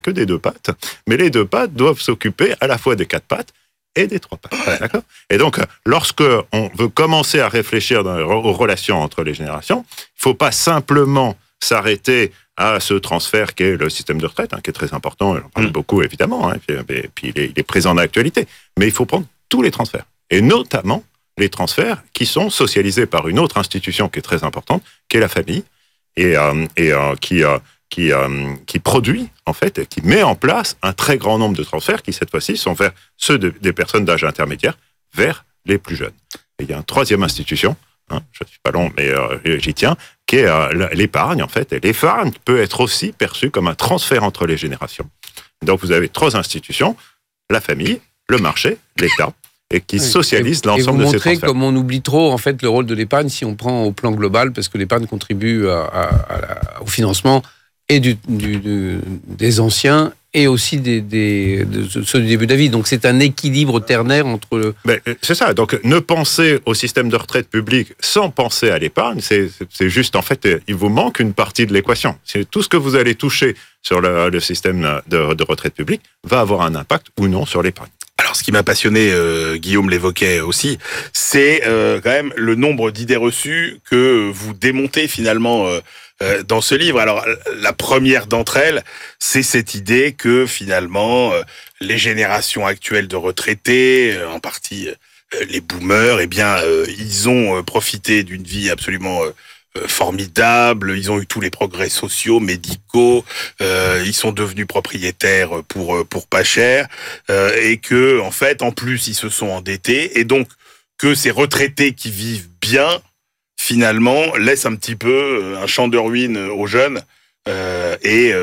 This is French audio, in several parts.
que des 2 pattes, mais les 2 pattes doivent s'occuper à la fois des 4 pattes et des 3 pattes. D'accord ? Et donc, lorsque on veut commencer à réfléchir aux relations entre les générations, il ne faut pas simplement s'arrêter à ce transfert qu'est le système de retraite, qui est très important, on en parle beaucoup évidemment, et puis il est présent dans l'actualité, mais il faut prendre tous les transferts, et notamment les transferts qui sont socialisés par une autre institution qui est très importante, qui est la famille, et qui produit, en fait, qui met en place un très grand nombre de transferts qui, cette fois-ci, sont vers ceux des personnes d'âge intermédiaire vers les plus jeunes. Et il y a une 3e institution, je ne suis pas long, mais j'y tiens, qui est l'épargne, en fait. Et l'épargne peut être aussi perçue comme un transfert entre les générations. Donc, vous avez 3 institutions, la famille, le marché, l'État, et qui socialisent l'ensemble de ces transferts. Et vous montrez comme on oublie trop, en fait, le rôle de l'épargne si on prend au plan global, parce que l'épargne contribue au financement et des anciens et aussi de ceux du début de la vie. Donc c'est un équilibre ternaire entre... C'est ça. Donc ne penser au système de retraite public sans penser à l'épargne, c'est juste, en fait, il vous manque une partie de l'équation. C'est tout ce que vous allez toucher sur le système de retraite public va avoir un impact ou non sur l'épargne. Alors, ce qui m'a passionné, Guillaume l'évoquait aussi, c'est quand même le nombre d'idées reçues que vous démontez finalement dans ce livre. Alors, la première d'entre elles, c'est cette idée que finalement, les générations actuelles de retraités, en partie les boomers, eh bien, ils ont profité d'une vie absolument formidable, ils ont eu tous les progrès sociaux, médicaux, ils sont devenus propriétaires pour pas cher, et que en fait, en plus, ils se sont endettés, et donc que ces retraités qui vivent bien, finalement, laissent un petit peu un champ de ruines aux jeunes, et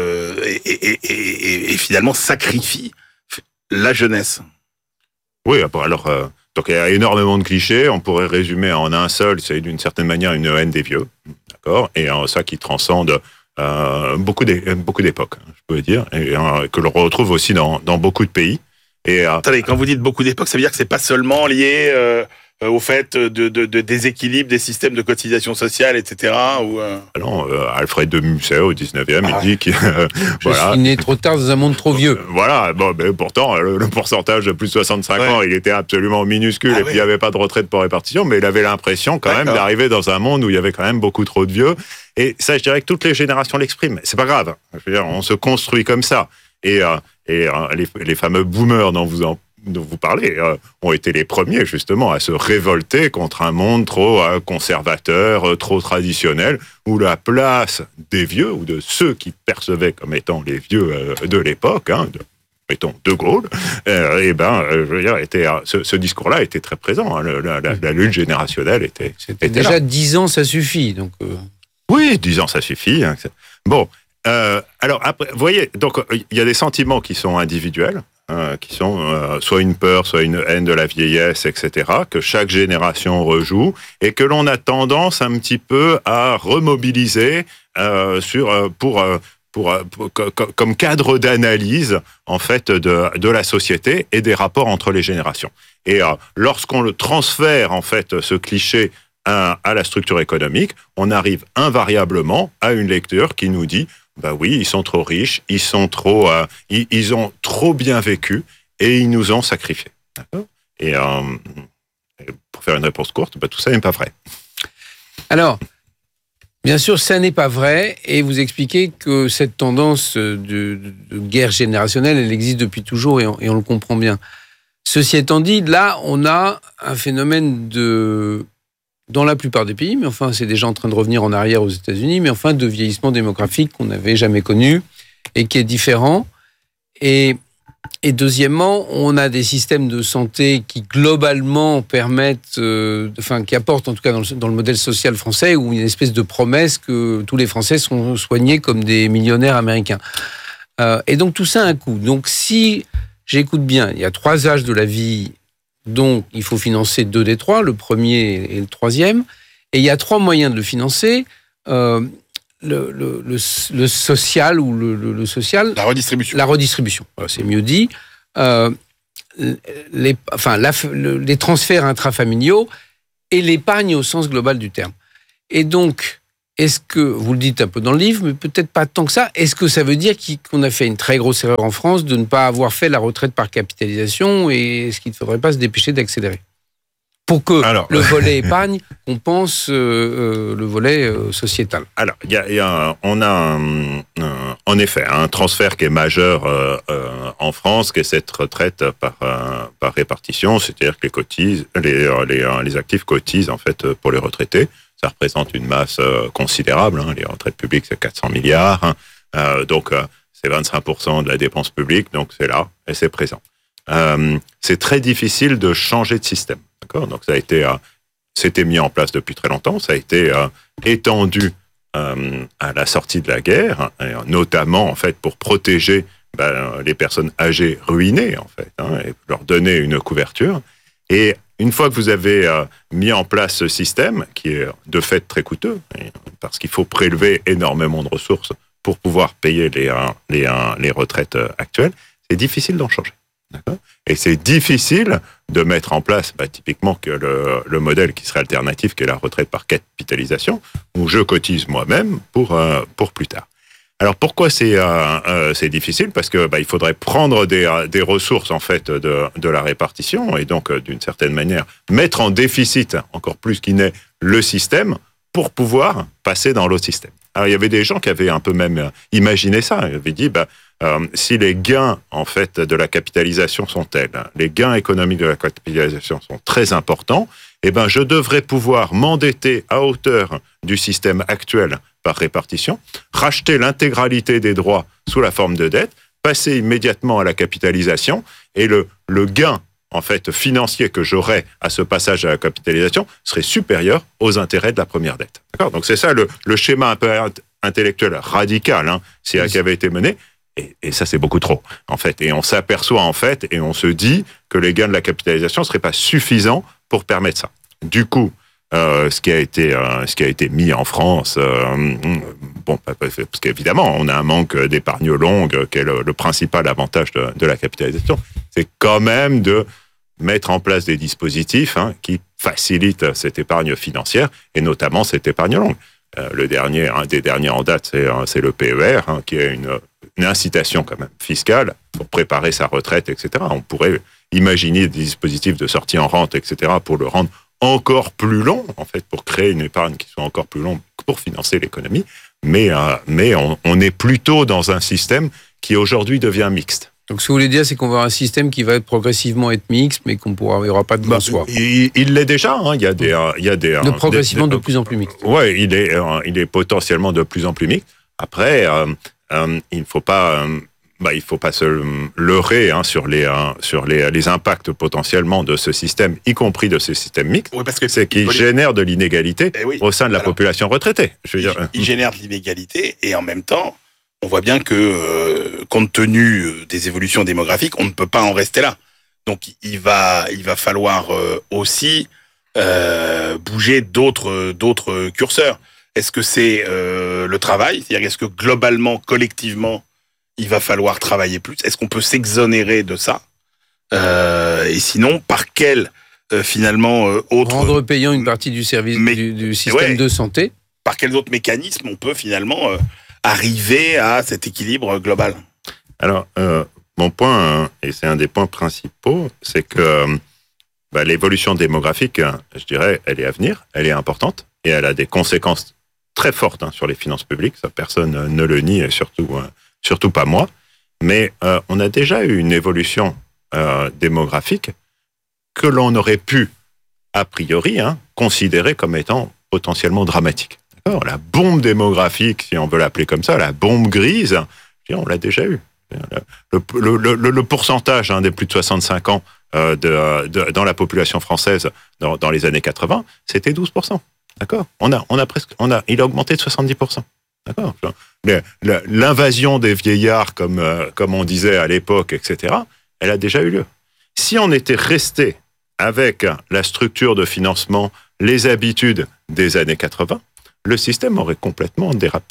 finalement sacrifient la jeunesse. Oui, alors donc il y a énormément de clichés, on pourrait résumer en un seul, c'est d'une certaine manière une haine des vieux, d'accord, et ça qui transcende beaucoup d'époques, je peux dire, et que l'on retrouve aussi dans beaucoup de pays. Et attendez, quand vous dites beaucoup d'époques, ça veut dire que c'est pas seulement lié au fait de déséquilibre des systèmes de cotisation sociale, etc. Ou Non, Alfred de Musset au 19e, il dit que je suis né trop tard dans un monde trop vieux. Voilà, bon, mais pourtant le pourcentage de plus de 65 ans, il était absolument minuscule, et puis il n'y avait pas de retraite par répartition, mais il avait l'impression quand même d'arriver dans un monde où il y avait quand même beaucoup trop de vieux. Et ça, je dirais que toutes les générations l'expriment. C'est pas grave. Je veux dire, on se construit comme ça. Et les fameux boomers dont vous parlez, ont été les premiers justement à se révolter contre un monde trop conservateur, trop traditionnel, où la place des vieux, ou de ceux qui percevaient comme étant les vieux de l'époque, mettons De Gaulle, je veux dire, ce discours-là était très présent. La lutte générationnelle était déjà là. 10 ans, ça suffit. Donc Oui, 10 ans, ça suffit. Bon, alors après, vous voyez, donc il y a des sentiments qui sont individuels, qui sont soit une peur, soit une haine de la vieillesse, etc., que chaque génération rejoue, et que l'on a tendance un petit peu à remobiliser comme cadre d'analyse, en fait, de la société et des rapports entre les générations. Et lorsqu'on le transfère, en fait, ce cliché à la structure économique, on arrive invariablement à une lecture qui nous dit oui, ils sont trop riches, ils ont trop bien vécu et ils nous ont sacrifiés. D'accord ? Et pour faire une réponse courte, tout ça n'est pas vrai. Alors, bien sûr, ça n'est pas vrai, et vous expliquez que cette tendance de guerre générationnelle, elle existe depuis toujours, et on le comprend bien. Ceci étant dit, là, on a un phénomène dans la plupart des pays, mais enfin, c'est déjà en train de revenir en arrière aux États-Unis, mais enfin, de vieillissement démographique qu'on n'avait jamais connu et qui est différent. Et deuxièmement, on a des systèmes de santé qui, globalement, permettent, qui apportent, en tout cas dans le modèle social français, où il y a une espèce de promesse que tous les Français sont soignés comme des millionnaires américains. Et donc, tout ça a un coût. Donc, si j'écoute bien, il y a 3 âges de la vie. Donc, il faut financer 2 des 3, le premier et le troisième. Et il y a 3 moyens de le financer. Le social ou le social... La redistribution. La redistribution, voilà, c'est mieux dit. Les transferts intrafamiliaux et l'épargne au sens global du terme. Et donc, est-ce que, vous le dites un peu dans le livre, mais peut-être pas tant que ça, est-ce que ça veut dire qu'on a fait une très grosse erreur en France de ne pas avoir fait la retraite par capitalisation, et est-ce qu'il ne faudrait pas se dépêcher d'accélérer pour que le volet épargne compense le volet sociétal? Alors, on a en effet un transfert qui est majeur en France, qui est cette retraite par répartition, c'est-à-dire que les actifs cotisent en fait pour les retraités. Ça représente une masse considérable. Les retraites publiques, c'est 400 milliards. Donc, c'est 25% de la dépense publique. Donc, c'est là et c'est présent. C'est très difficile de changer de système. D'accord ? Donc, c'était mis en place depuis très longtemps. Ça a été étendu à la sortie de la guerre, et notamment en fait pour protéger les personnes âgées ruinées en fait, et leur donner une couverture. Et une fois que vous avez mis en place ce système, qui est de fait très coûteux, parce qu'il faut prélever énormément de ressources pour pouvoir payer les retraites actuelles, c'est difficile d'en changer. D'accord ? Et c'est difficile de mettre en place typiquement que le modèle qui serait alternatif, qui est la retraite par capitalisation, où je cotise moi-même pour plus tard. Alors pourquoi c'est difficile ? Parce que il faudrait prendre des ressources en fait de la répartition, et donc d'une certaine manière mettre en déficit encore plus qu'il n'est le système pour pouvoir passer dans l'autre système. Alors il y avait des gens qui avaient un peu même imaginé ça. Ils avaient dit si les gains en fait de la capitalisation sont tels, les gains économiques de la capitalisation sont très importants, je devrais pouvoir m'endetter à hauteur du système actuel par répartition, racheter l'intégralité des droits sous la forme de dette, passer immédiatement à la capitalisation, et le gain en fait financier que j'aurais à ce passage à la capitalisation serait supérieur aux intérêts de la première dette. D'accord ? Donc c'est ça le schéma un peu intellectuel radical qui avait été mené. Et ça, c'est beaucoup trop, en fait. Et on s'aperçoit, en fait, et on se dit que les gains de la capitalisation ne seraient pas suffisants pour permettre ça. Du coup, ce qui a été mis en France, parce qu'évidemment, on a un manque d'épargne longue, qui est le principal avantage de la capitalisation, c'est quand même de mettre en place des dispositifs qui facilitent cette épargne financière, et notamment cette épargne longue. Un des derniers en date, c'est le PER, qui est une incitation quand même fiscale pour préparer sa retraite, etc. On pourrait imaginer des dispositifs de sortie en rente, etc., pour le rendre encore plus long, en fait, pour créer une épargne qui soit encore plus longue pour financer l'économie. Mais on est plutôt dans un système qui aujourd'hui devient mixte. Donc, ce que vous voulez dire, c'est qu'on va avoir un système qui va progressivement être mixte, mais il n'y aura pas de bon soi. Il l'est déjà. Il y a des progressivement de plus en plus mixte. Ouais, il est potentiellement de plus en plus mixte. Après, il ne faut pas se leurrer sur les impacts potentiellement de ce système, y compris de ce système mixte. Oui, parce que c'est qu'il génère de l'inégalité au sein de la population retraitée. Il génère de l'inégalité, et en même temps, on voit bien que, compte tenu des évolutions démographiques, on ne peut pas en rester là. Donc, il va falloir aussi bouger d'autres curseurs. Est-ce que c'est le travail ? C'est-à-dire, est-ce que globalement, collectivement, il va falloir travailler plus ? Est-ce qu'on peut s'exonérer de ça ? Et sinon, par quel, finalement, autre... Rendre payant une partie du service du système de santé ? Par quels autres mécanismes on peut, finalement... arriver à cet équilibre global? Alors, mon point, et c'est un des points principaux, c'est que l'évolution démographique, je dirais, elle est à venir, elle est importante, et elle a des conséquences très fortes sur les finances publiques. Ça, personne ne le nie, et surtout pas moi. Mais on a déjà eu une évolution démographique que l'on aurait pu, a priori, considérer comme étant potentiellement dramatique. La bombe démographique, si on veut l'appeler comme ça, la bombe grise, on l'a déjà eu. Le pourcentage des plus de 65 ans dans la population française dans les années 80, c'était 12%. D'accord ? Il a augmenté de 70%. D'accord ? L'invasion des vieillards, comme on disait à l'époque, etc., elle a déjà eu lieu. Si on était resté avec la structure de financement, les habitudes des années 80, le système aurait complètement dérapé.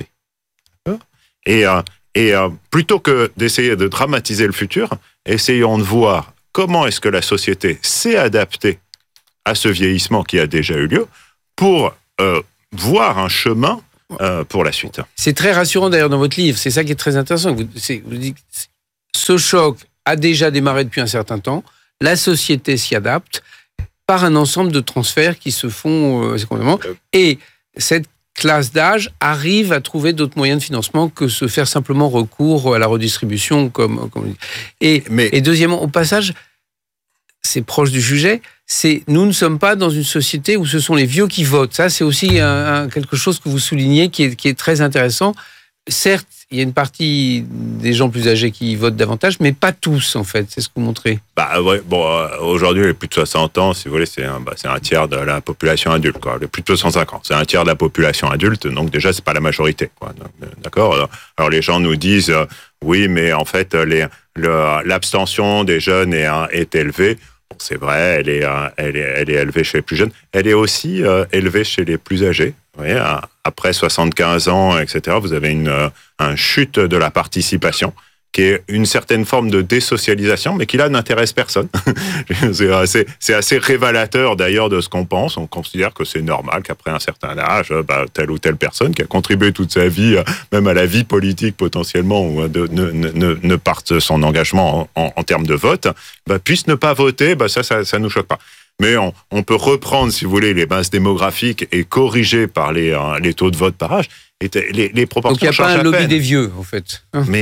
Et plutôt que d'essayer de dramatiser le futur, essayons de voir comment est-ce que la société s'est adaptée à ce vieillissement qui a déjà eu lieu pour voir un chemin pour la suite. C'est très rassurant d'ailleurs dans votre livre, c'est ça qui est très intéressant. Vous dites, ce choc a déjà démarré depuis un certain temps, la société s'y adapte par un ensemble de transferts qui se font et cette classe d'âge arrive à trouver d'autres moyens de financement que se faire simplement recours à la redistribution comme et deuxièmement, au passage, c'est proche du sujet, nous ne sommes pas dans une société où ce sont les vieux qui votent. Ça, c'est aussi quelque chose que vous soulignez qui est très intéressant. Certes, il y a une partie des gens plus âgés qui votent davantage, mais pas tous, en fait. C'est ce que vous montrez. Aujourd'hui, les plus de 60 ans, si vous voulez, c'est un tiers de la population adulte, quoi. Les plus de 65 ans, c'est un tiers de la population adulte, donc déjà, c'est pas la majorité, quoi. D'accord? Alors, les gens nous disent, oui, mais en fait, l'abstention des jeunes est élevée. Bon, c'est vrai, elle est élevée chez les plus jeunes. Elle est aussi élevée chez les plus âgés. Vous voyez, après 75 ans, etc., vous avez une chute de la participation qui est une certaine forme de désocialisation, mais qui là n'intéresse personne. C'est assez révélateur d'ailleurs de ce qu'on pense. On considère que c'est normal qu'après un certain âge, telle ou telle personne qui a contribué toute sa vie, même à la vie politique potentiellement, ou ne parte son engagement en termes de vote, puisse ne pas voter. Ça nous choque pas. Mais on peut reprendre, si vous voulez, les bases démographiques et corriger par les taux de vote par âge. Et les proportions changent à peine. Donc il n'y a pas un lobby des vieux, en fait.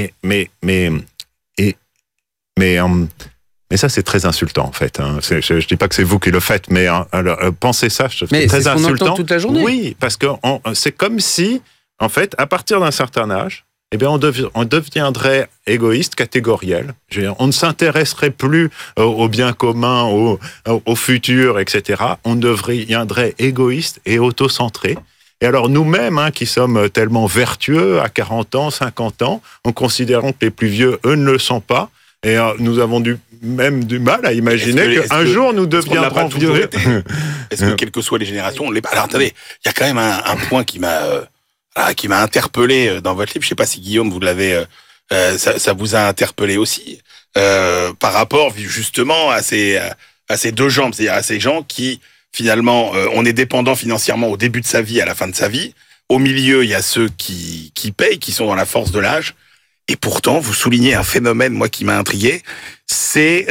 Mais ça, c'est très insultant, en fait. Je ne dis pas que c'est vous qui le faites, mais pensez ça, c'est très insultant. Mais c'est ce qu'on entend toute la journée. Oui, parce que c'est comme si, en fait, à partir d'un certain âge, on deviendrait égoïste, catégoriel. On ne s'intéresserait plus au bien commun, au futur, etc. On deviendrait égoïste et autocentré. Et alors nous-mêmes, qui sommes tellement vertueux à 40 ans, 50 ans, en considérant que les plus vieux, eux, ne le sont pas. Et nous avons même du mal à imaginer qu'un jour nous deviendrons vieux. Est-ce que, quelles que soient les générations, Alors attendez, il y a quand même un point qui m'a interpellé dans votre livre. Je ne sais pas si Guillaume, vous l'avez, ça vous a interpellé aussi, par rapport justement à ces deux jambes, c'est-à-dire à ces gens qui finalement, on est dépendant financièrement au début de sa vie, à la fin de sa vie. Au milieu, il y a ceux qui payent, qui sont dans la force de l'âge. Et pourtant, vous soulignez un phénomène, moi, qui m'a intrigué, c'est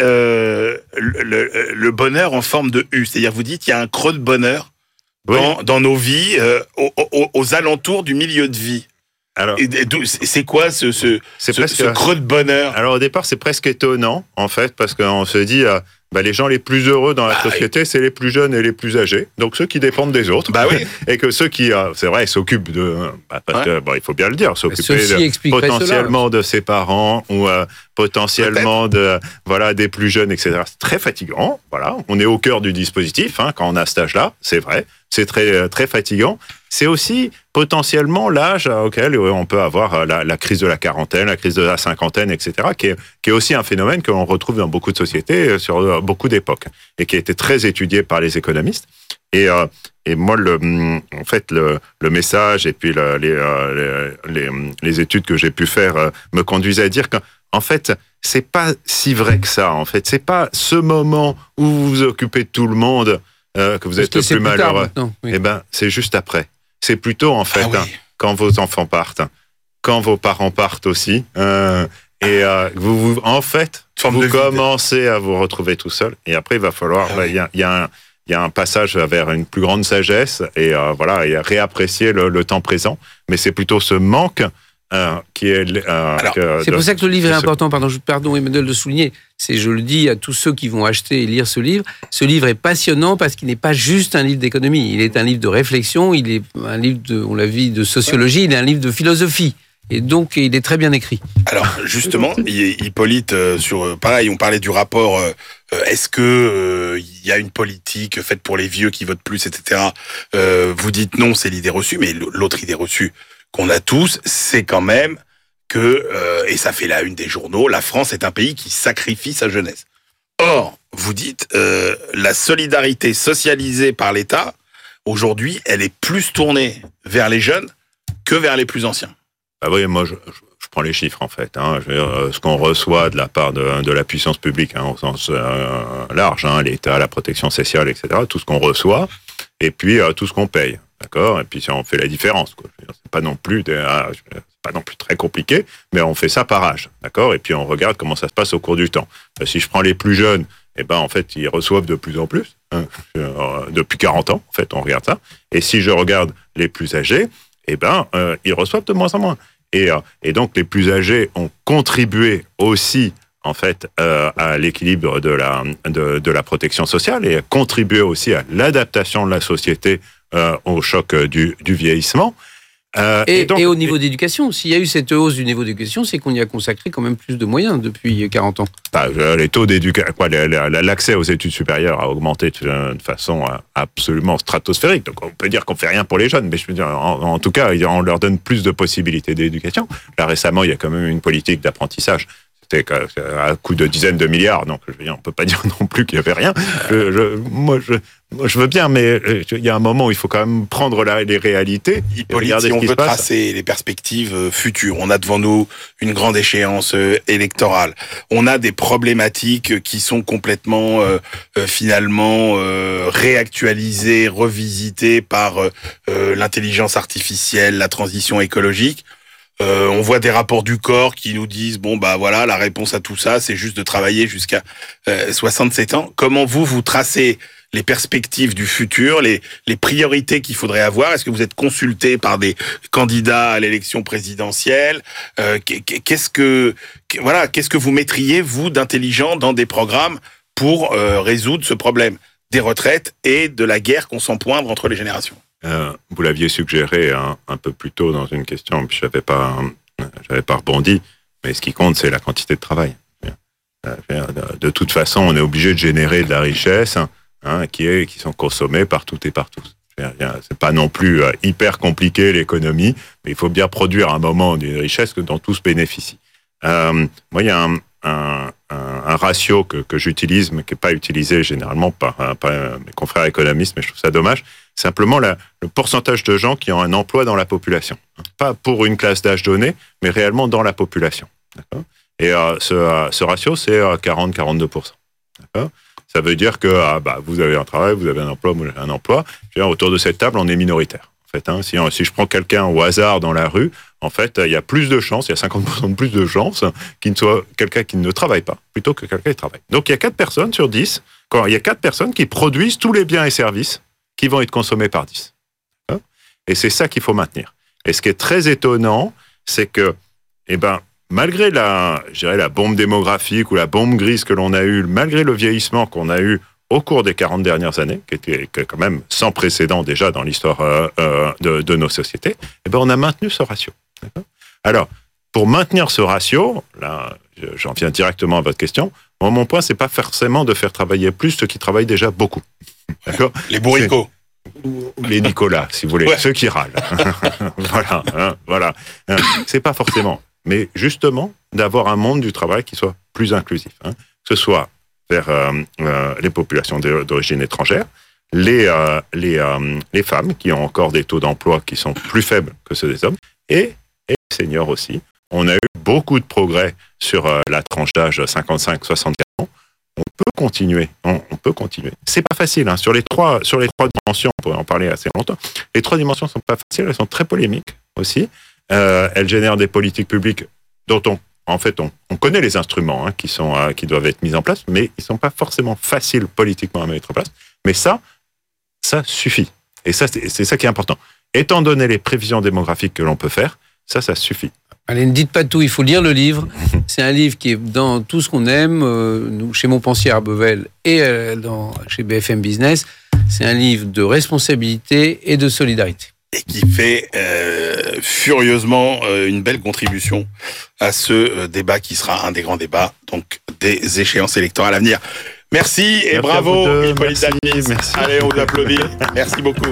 le bonheur en forme de U. C'est-à-dire, vous dites, il y a un creux de bonheur dans nos vies, aux alentours du milieu de vie. Alors, c'est quoi ce creux de bonheur? Alors, au départ, c'est presque étonnant, en fait, parce qu'on se dit... les gens les plus heureux dans la société, c'est les plus jeunes et les plus âgés. Donc ceux qui dépendent des autres. Et que ceux qui, c'est vrai, s'occupent de... parce que, il faut bien le dire, s'occuper potentiellement de ses parents ou potentiellement des plus jeunes, etc. C'est très fatigant. Voilà. On est au cœur du dispositif quand on a cet âge-là, c'est vrai. C'est très, très fatigant. C'est aussi potentiellement l'âge auquel on peut avoir la crise de la quarantaine, la crise de la cinquantaine, etc., qui est aussi un phénomène que l'on retrouve dans beaucoup de sociétés sur beaucoup d'époques et qui a été très étudié par les économistes. Et moi, le message et puis les études que j'ai pu faire me conduisent à dire qu'en fait, c'est pas si vrai que ça. En fait, c'est pas ce moment où vous vous occupez de tout le monde que vous êtes le plus malheureux. C'est juste après. C'est plutôt, en fait, quand vos enfants partent, quand vos parents partent aussi, vous commencez à vous retrouver tout seul. Et après, il va falloir... Il y a un passage vers une plus grande sagesse et et à réapprécier le temps présent. Mais c'est plutôt ce manque qui est... c'est pour ça que le livre est important. Pardon, Emmanuel, de souligner. Je le dis à tous ceux qui vont acheter et lire ce livre. Ce livre est passionnant parce qu'il n'est pas juste un livre d'économie. Il est un livre de réflexion, il est un livre de sociologie, il est un livre de philosophie. Et donc, il est très bien écrit. Alors, justement, Hippolyte, pareil, on parlait du rapport, est-ce que il y a une politique faite pour les vieux qui votent plus, etc. Vous dites non, c'est l'idée reçue, mais l'autre idée reçue qu'on a tous, c'est quand même que, et ça fait la une des journaux, la France est un pays qui sacrifie sa jeunesse. Or, vous dites, la solidarité socialisée par l'État, aujourd'hui, elle est plus tournée vers les jeunes que vers les plus anciens. Moi, je prends les chiffres, en fait. Ce qu'on reçoit de la part de la puissance publique, au sens large, l'État, la protection sociale, etc., tout ce qu'on reçoit, et puis tout ce qu'on paye. d'accord? Et puis si on fait la différence, quoi. C'est pas non plus très compliqué, mais on fait ça par âge, d'accord? Et puis on regarde comment ça se passe au cours du temps. Si je prends les plus jeunes, en fait, ils reçoivent de plus en plus, depuis 40 ans, en fait, on regarde ça. Et si je regarde les plus âgés, ils reçoivent de moins en moins. Et donc, les plus âgés ont contribué aussi, en fait, à l'équilibre de la protection sociale et contribué aussi à l'adaptation de la société au choc du vieillissement. Et au niveau d'éducation, s'il y a eu cette hausse du niveau d'éducation, c'est qu'on y a consacré quand même plus de moyens depuis 40 ans. Les taux d'éducation, l'accès aux études supérieures a augmenté de façon absolument stratosphérique. Donc on peut dire qu'on fait rien pour les jeunes, mais je veux dire, en tout cas, on leur donne plus de possibilités d'éducation. Là récemment, il y a quand même une politique d'apprentissage. C'était à coût de dizaines de milliards, donc je veux dire, on peut pas dire non plus qu'il y avait rien. Moi, je veux bien, mais il y a un moment où il faut quand même prendre les réalités. Hippolyte, si on veut tracer les perspectives futures, on a devant nous une grande échéance électorale. On a des problématiques qui sont complètement finalement réactualisées, revisitées par l'intelligence artificielle, la transition écologique. On voit des rapports du corps qui nous disent voilà, la réponse à tout ça, c'est juste de travailler jusqu'à 67 ans. Comment vous tracez les perspectives du futur, les priorités qu'il faudrait avoir? Est-ce que vous êtes consulté par des candidats à l'élection présidentielle? Qu'est-ce que vous mettriez, vous, d'intelligent dans des programmes pour résoudre ce problème des retraites et de la guerre qu'on sent poindre entre les générations? Vous l'aviez suggéré un peu plus tôt dans une question, puis j'avais pas rebondi, mais ce qui compte, c'est la quantité de travail. De toute façon, on est obligé de générer de la richesse qui sont consommées par toutes et par tous. C'est pas non plus hyper compliqué l'économie, mais il faut bien produire à un moment des richesses dont tous bénéficient. Moi, il y a un ratio que j'utilise, mais qui n'est pas utilisé généralement par mes confrères économistes, mais je trouve ça dommage. Simplement le pourcentage de gens qui ont un emploi dans la population. Pas pour une classe d'âge donnée, mais réellement dans la population. D'accord ? Et ce ratio, c'est 40-42%. D'accord ? Ça veut dire que vous avez un travail, vous avez un emploi, moi j'ai un emploi. Je veux dire, autour de cette table, on est minoritaire. En fait, si je prends quelqu'un au hasard dans la rue, en fait, il y a plus de chances, il y a 50% de plus de chances qu'il ne soit quelqu'un qui ne travaille pas, plutôt que quelqu'un qui travaille. Donc il y a 4 personnes sur 10, il y a 4 personnes qui produisent tous les biens et services qui vont être consommés par 10. Et c'est ça qu'il faut maintenir. Et ce qui est très étonnant, c'est que, malgré la bombe démographique ou la bombe grise que l'on a eue, malgré le vieillissement qu'on a eu au cours des 40 dernières années, qui était quand même sans précédent déjà dans l'histoire de nos sociétés, on a maintenu ce ratio. D'accord ? Alors, pour maintenir ce ratio, là, j'en viens directement à votre question, mon point, c'est pas forcément de faire travailler plus ceux qui travaillent déjà beaucoup. D'accord ? Les bourricots. Les Nicolas, si vous voulez, ceux qui râlent. Voilà. C'est pas forcément. Mais justement, d'avoir un monde du travail qui soit plus inclusif. Que ce soit vers les populations d'origine étrangère, les femmes qui ont encore des taux d'emploi qui sont plus faibles que ceux des hommes, et les seniors aussi. On a eu beaucoup de progrès sur la tranche d'âge 55-64 ans. On peut continuer. C'est pas facile. Sur les trois dimensions, on pourrait en parler assez longtemps. Les 3 dimensions sont pas faciles. Elles sont très polémiques aussi. Elles génèrent des politiques publiques dont on connaît les instruments qui doivent être mis en place, mais ils sont pas forcément faciles politiquement à mettre en place. Mais ça suffit. Et ça, c'est ça qui est important. Étant donné les prévisions démographiques que l'on peut faire, ça suffit. Allez, ne dites pas tout, il faut lire le livre. C'est un livre qui est dans tout ce qu'on aime, nous, chez Montpensier à Bevel et chez BFM Business. C'est un livre de responsabilité et de solidarité. Et qui fait furieusement une belle contribution à ce débat qui sera un des grands débats, donc des échéances électorales à venir. Merci et bravo, Hippolyte Dalmis. Allez, on vous applaudit. Merci beaucoup.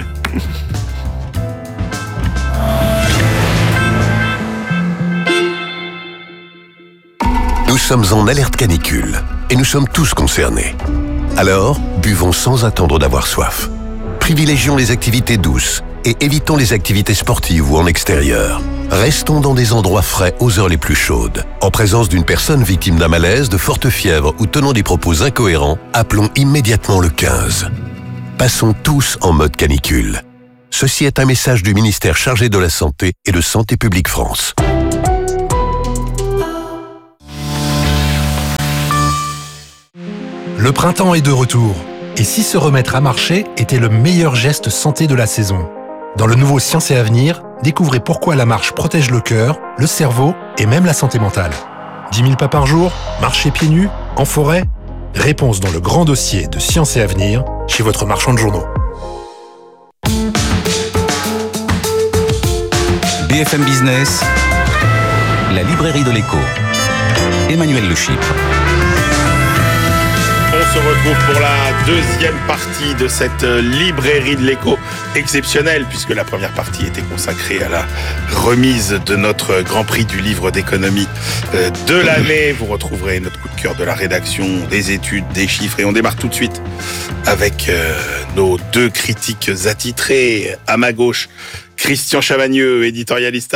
Nous sommes en alerte canicule et nous sommes tous concernés. Alors, buvons sans attendre d'avoir soif. Privilégions les activités douces et évitons les activités sportives ou en extérieur. Restons dans des endroits frais aux heures les plus chaudes. En présence d'une personne victime d'un malaise, de forte fièvre ou tenant des propos incohérents, appelons immédiatement le 15. Passons tous en mode canicule. Ceci est un message du ministère chargé de la Santé et de Santé publique France. Le printemps est de retour. Et si se remettre à marcher était le meilleur geste santé de la saison? Dans le nouveau Science et Avenir, découvrez pourquoi la marche protège le cœur, le cerveau et même la santé mentale. 10 000 pas par jour? Marcher pieds nus? En forêt? Réponse dans le grand dossier de Science et Avenir, chez votre marchand de journaux. BFM Business, la librairie de l'écho. Emmanuel Le Chypre. On se retrouve pour la deuxième partie de cette librairie de l'écho exceptionnelle, puisque la première partie était consacrée à la remise de notre Grand Prix du livre d'économie de l'année. Vous retrouverez notre coup de cœur de la rédaction, des études, des chiffres, et on démarre tout de suite avec nos deux critiques attitrés. À ma gauche, Christian Chavagneux, éditorialiste à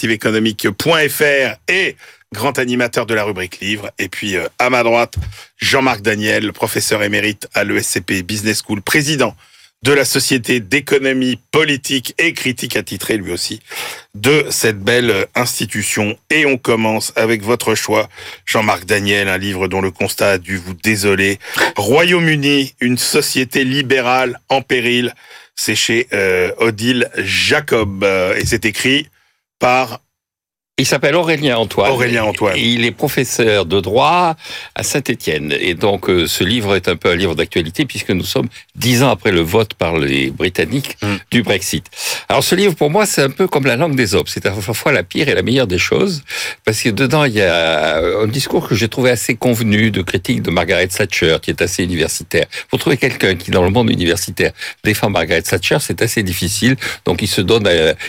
alternativeéconomique.fr et grand animateur de la rubrique livre. Et puis, à ma droite, Jean-Marc Daniel, professeur émérite à l'ESCP Business School, président de la Société d'économie politique et critique attitré, lui aussi, de cette belle institution. Et on commence avec votre choix, Jean-Marc Daniel, un livre dont le constat a dû vous désoler. Royaume-Uni, une société libérale en péril. C'est chez Odile Jacob. Et c'est écrit par... Il s'appelle Aurélien Antoine. Aurélien Antoine. Et il est professeur de droit à Saint-Étienne. Et donc, ce livre est un peu un livre d'actualité puisque nous sommes 10 ans après le vote par les Britanniques du Brexit. Alors, ce livre, pour moi, c'est un peu comme la langue d'Ésope. C'est à la fois la pire et la meilleure des choses parce que dedans, il y a un discours que j'ai trouvé assez convenu de critique de Margaret Thatcher, qui est assez universitaire. Pour trouver quelqu'un qui, dans le monde universitaire, défend Margaret Thatcher, c'est assez difficile. Donc, il s'adonne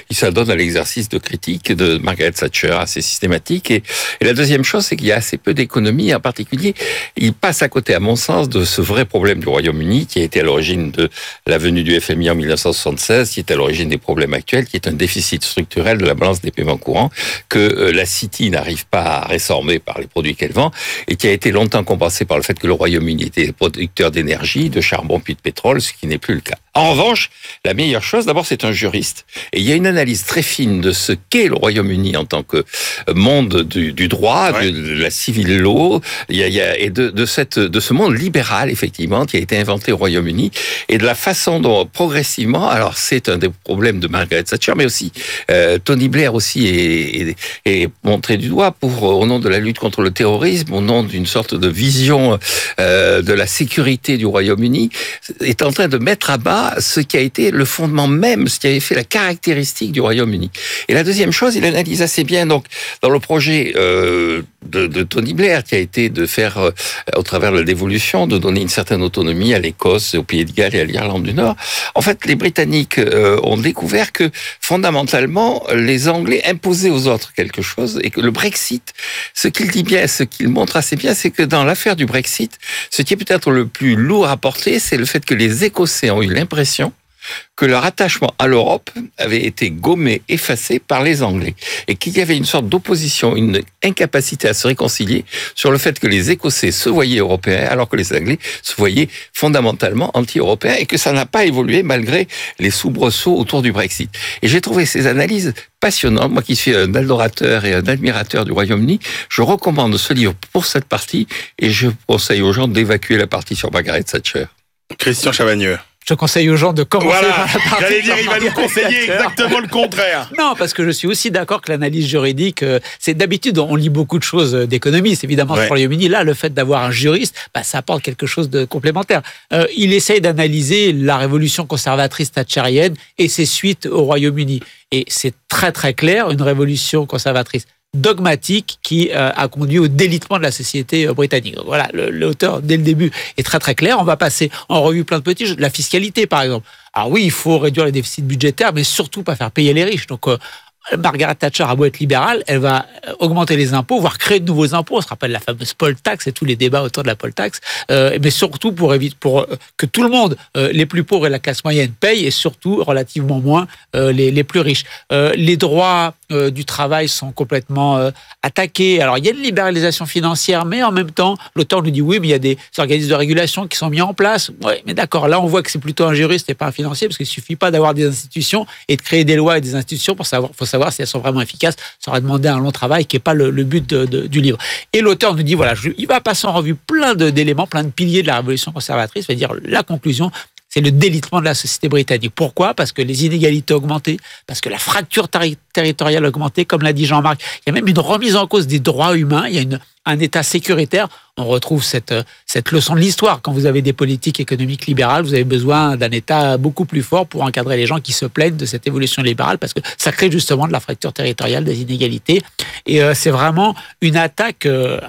à l'exercice de critique de Margaret Thatcher assez systématique. Et la deuxième chose, c'est qu'il y a assez peu d'économie. En particulier, il passe à côté, à mon sens, de ce vrai problème du Royaume-Uni, qui a été à l'origine de la venue du FMI en 1976, qui est à l'origine des problèmes actuels, qui est un déficit structurel de la balance des paiements courants, que la City n'arrive pas à résorber par les produits qu'elle vend, et qui a été longtemps compensé par le fait que le Royaume-Uni était producteur d'énergie, de charbon puis de pétrole, ce qui n'est plus le cas. En revanche, la meilleure chose, d'abord, c'est un juriste. Et il y a une analyse très fine de ce qu'est le Royaume-Uni en tant que monde du droit, de la civil law, et de ce monde libéral, effectivement, qui a été inventé au Royaume-Uni, et de la façon dont, progressivement, alors c'est un des problèmes de Margaret Thatcher, mais aussi Tony Blair aussi est montré du doigt au nom de la lutte contre le terrorisme, au nom d'une sorte de vision de la sécurité du Royaume-Uni, est en train de mettre à bas ce qui a été le fondement même, ce qui avait fait la caractéristique du Royaume-Uni. Et la deuxième chose, il analyse assez bien, donc, dans le projet de Tony Blair, qui a été de faire, au travers de la dévolution, de donner une certaine autonomie à l'Écosse, au Pays de Galles et à l'Irlande du Nord. En fait, les Britanniques ont découvert que, fondamentalement, les Anglais imposaient aux autres quelque chose, et que le Brexit, ce qu'il dit bien, ce qu'il montre assez bien, c'est que dans l'affaire du Brexit, ce qui est peut-être le plus lourd à porter, c'est le fait que les Écossais ont eu l'impression que leur attachement à l'Europe avait été gommé, effacé par les Anglais, et qu'il y avait une sorte d'opposition, une incapacité à se réconcilier sur le fait que les Écossais se voyaient européens, alors que les Anglais se voyaient fondamentalement anti-européens, et que ça n'a pas évolué malgré les soubresauts autour du Brexit. Et j'ai trouvé ces analyses passionnantes. Moi qui suis un adorateur et un admirateur du Royaume-Uni, je recommande ce livre pour cette partie, et je conseille aux gens d'évacuer la partie sur Margaret Thatcher. Christian Chavagneux. Je conseille aux gens de commencer par la partie. J'allais dire, il va nous conseiller exactement le contraire. Non, parce que je suis aussi d'accord que l'analyse juridique, c'est d'habitude, on lit beaucoup de choses d'économie, c'est évidemment sur le Royaume-Uni. Là, le fait d'avoir un juriste, ça apporte quelque chose de complémentaire. Il essaye d'analyser la révolution conservatrice thatchérienne et ses suites au Royaume-Uni. Et c'est très très clair, une révolution conservatrice dogmatique qui a conduit au délitement de la société britannique. Donc voilà, l'auteur, dès le début, est très très clair. On va passer en revue plein de petits choses. La fiscalité, par exemple. Alors oui, il faut réduire les déficits budgétaires, mais surtout pas faire payer les riches. Donc Margaret Thatcher a beau être libérale, elle va augmenter les impôts, voire créer de nouveaux impôts. On se rappelle la fameuse poll tax et tous les débats autour de la poll tax. Mais surtout pour que tout le monde, les plus pauvres et la classe moyenne, payent, et surtout relativement moins les plus riches. Les droits du travail sont complètement attaqués. Alors il y a une libéralisation financière, mais en même temps, l'auteur nous dit oui, mais il y a des organismes de régulation qui sont mis en place. Oui, mais d'accord, là on voit que c'est plutôt un juriste et pas un financier, parce qu'il suffit pas d'avoir des institutions et de créer des lois et des institutions pour savoir si elles sont vraiment efficaces. Ça aurait demandé un long travail qui n'est pas le but du livre. Et l'auteur nous dit, voilà, il va passer en revue plein d'éléments, plein de piliers de la révolution conservatrice, c'est-à-dire la conclusion, c'est le délitement de la société britannique. Pourquoi ? Parce que les inégalités ont augmenté, parce que la fracture territoriale a augmenté, comme l'a dit Jean-Marc. Il y a même une remise en cause des droits humains, il y a un État sécuritaire. On retrouve cette leçon de l'histoire. Quand vous avez des politiques économiques libérales, vous avez besoin d'un État beaucoup plus fort pour encadrer les gens qui se plaignent de cette évolution libérale, parce que ça crée justement de la fracture territoriale, des inégalités. Et c'est vraiment une attaque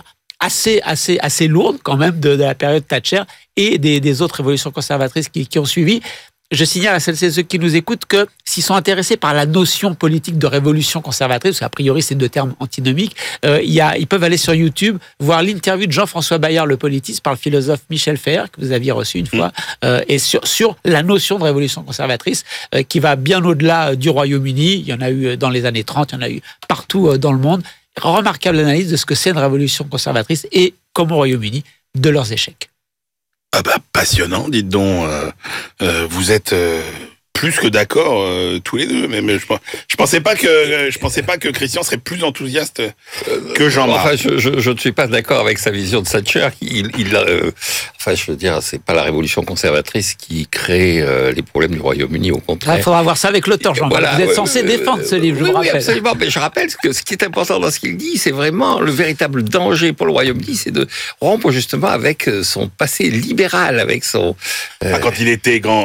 assez lourde quand même de la période Thatcher et des autres révolutions conservatrices qui ont suivi. Je signale à celles et ceux qui nous écoutent que s'ils sont intéressés par la notion politique de révolution conservatrice, parce qu'a priori c'est deux termes antinomiques, ils peuvent aller sur YouTube, voir l'interview de Jean-François Bayard, le politiste, par le philosophe Michel Fer, que vous aviez reçu une fois, et sur la notion de révolution conservatrice, qui va bien au-delà du Royaume-Uni. Il y en a eu dans les années 30, il y en a eu partout dans le monde. Remarquable analyse de ce que c'est une révolution conservatrice et, comme au Royaume-Uni, de leurs échecs. Ah bah passionnant, dites donc. Vous êtes plus que d'accord tous les deux. Mais je pensais pas que Christian serait plus enthousiaste que Jean-Marc. Enfin, je ne suis pas d'accord avec sa vision de Thatcher. Enfin, je veux dire, c'est pas la révolution conservatrice qui crée les problèmes du Royaume-Uni, au contraire. Il faudra voir ça avec l'auteur, Jean-Marc. Voilà, vous êtes censé défendre ce livre, je vous rappelle. Oui, absolument. Mais je rappelle que ce qui est important dans ce qu'il dit, c'est vraiment le véritable danger pour le Royaume-Uni, c'est de rompre justement avec son passé libéral, avec son... Quand il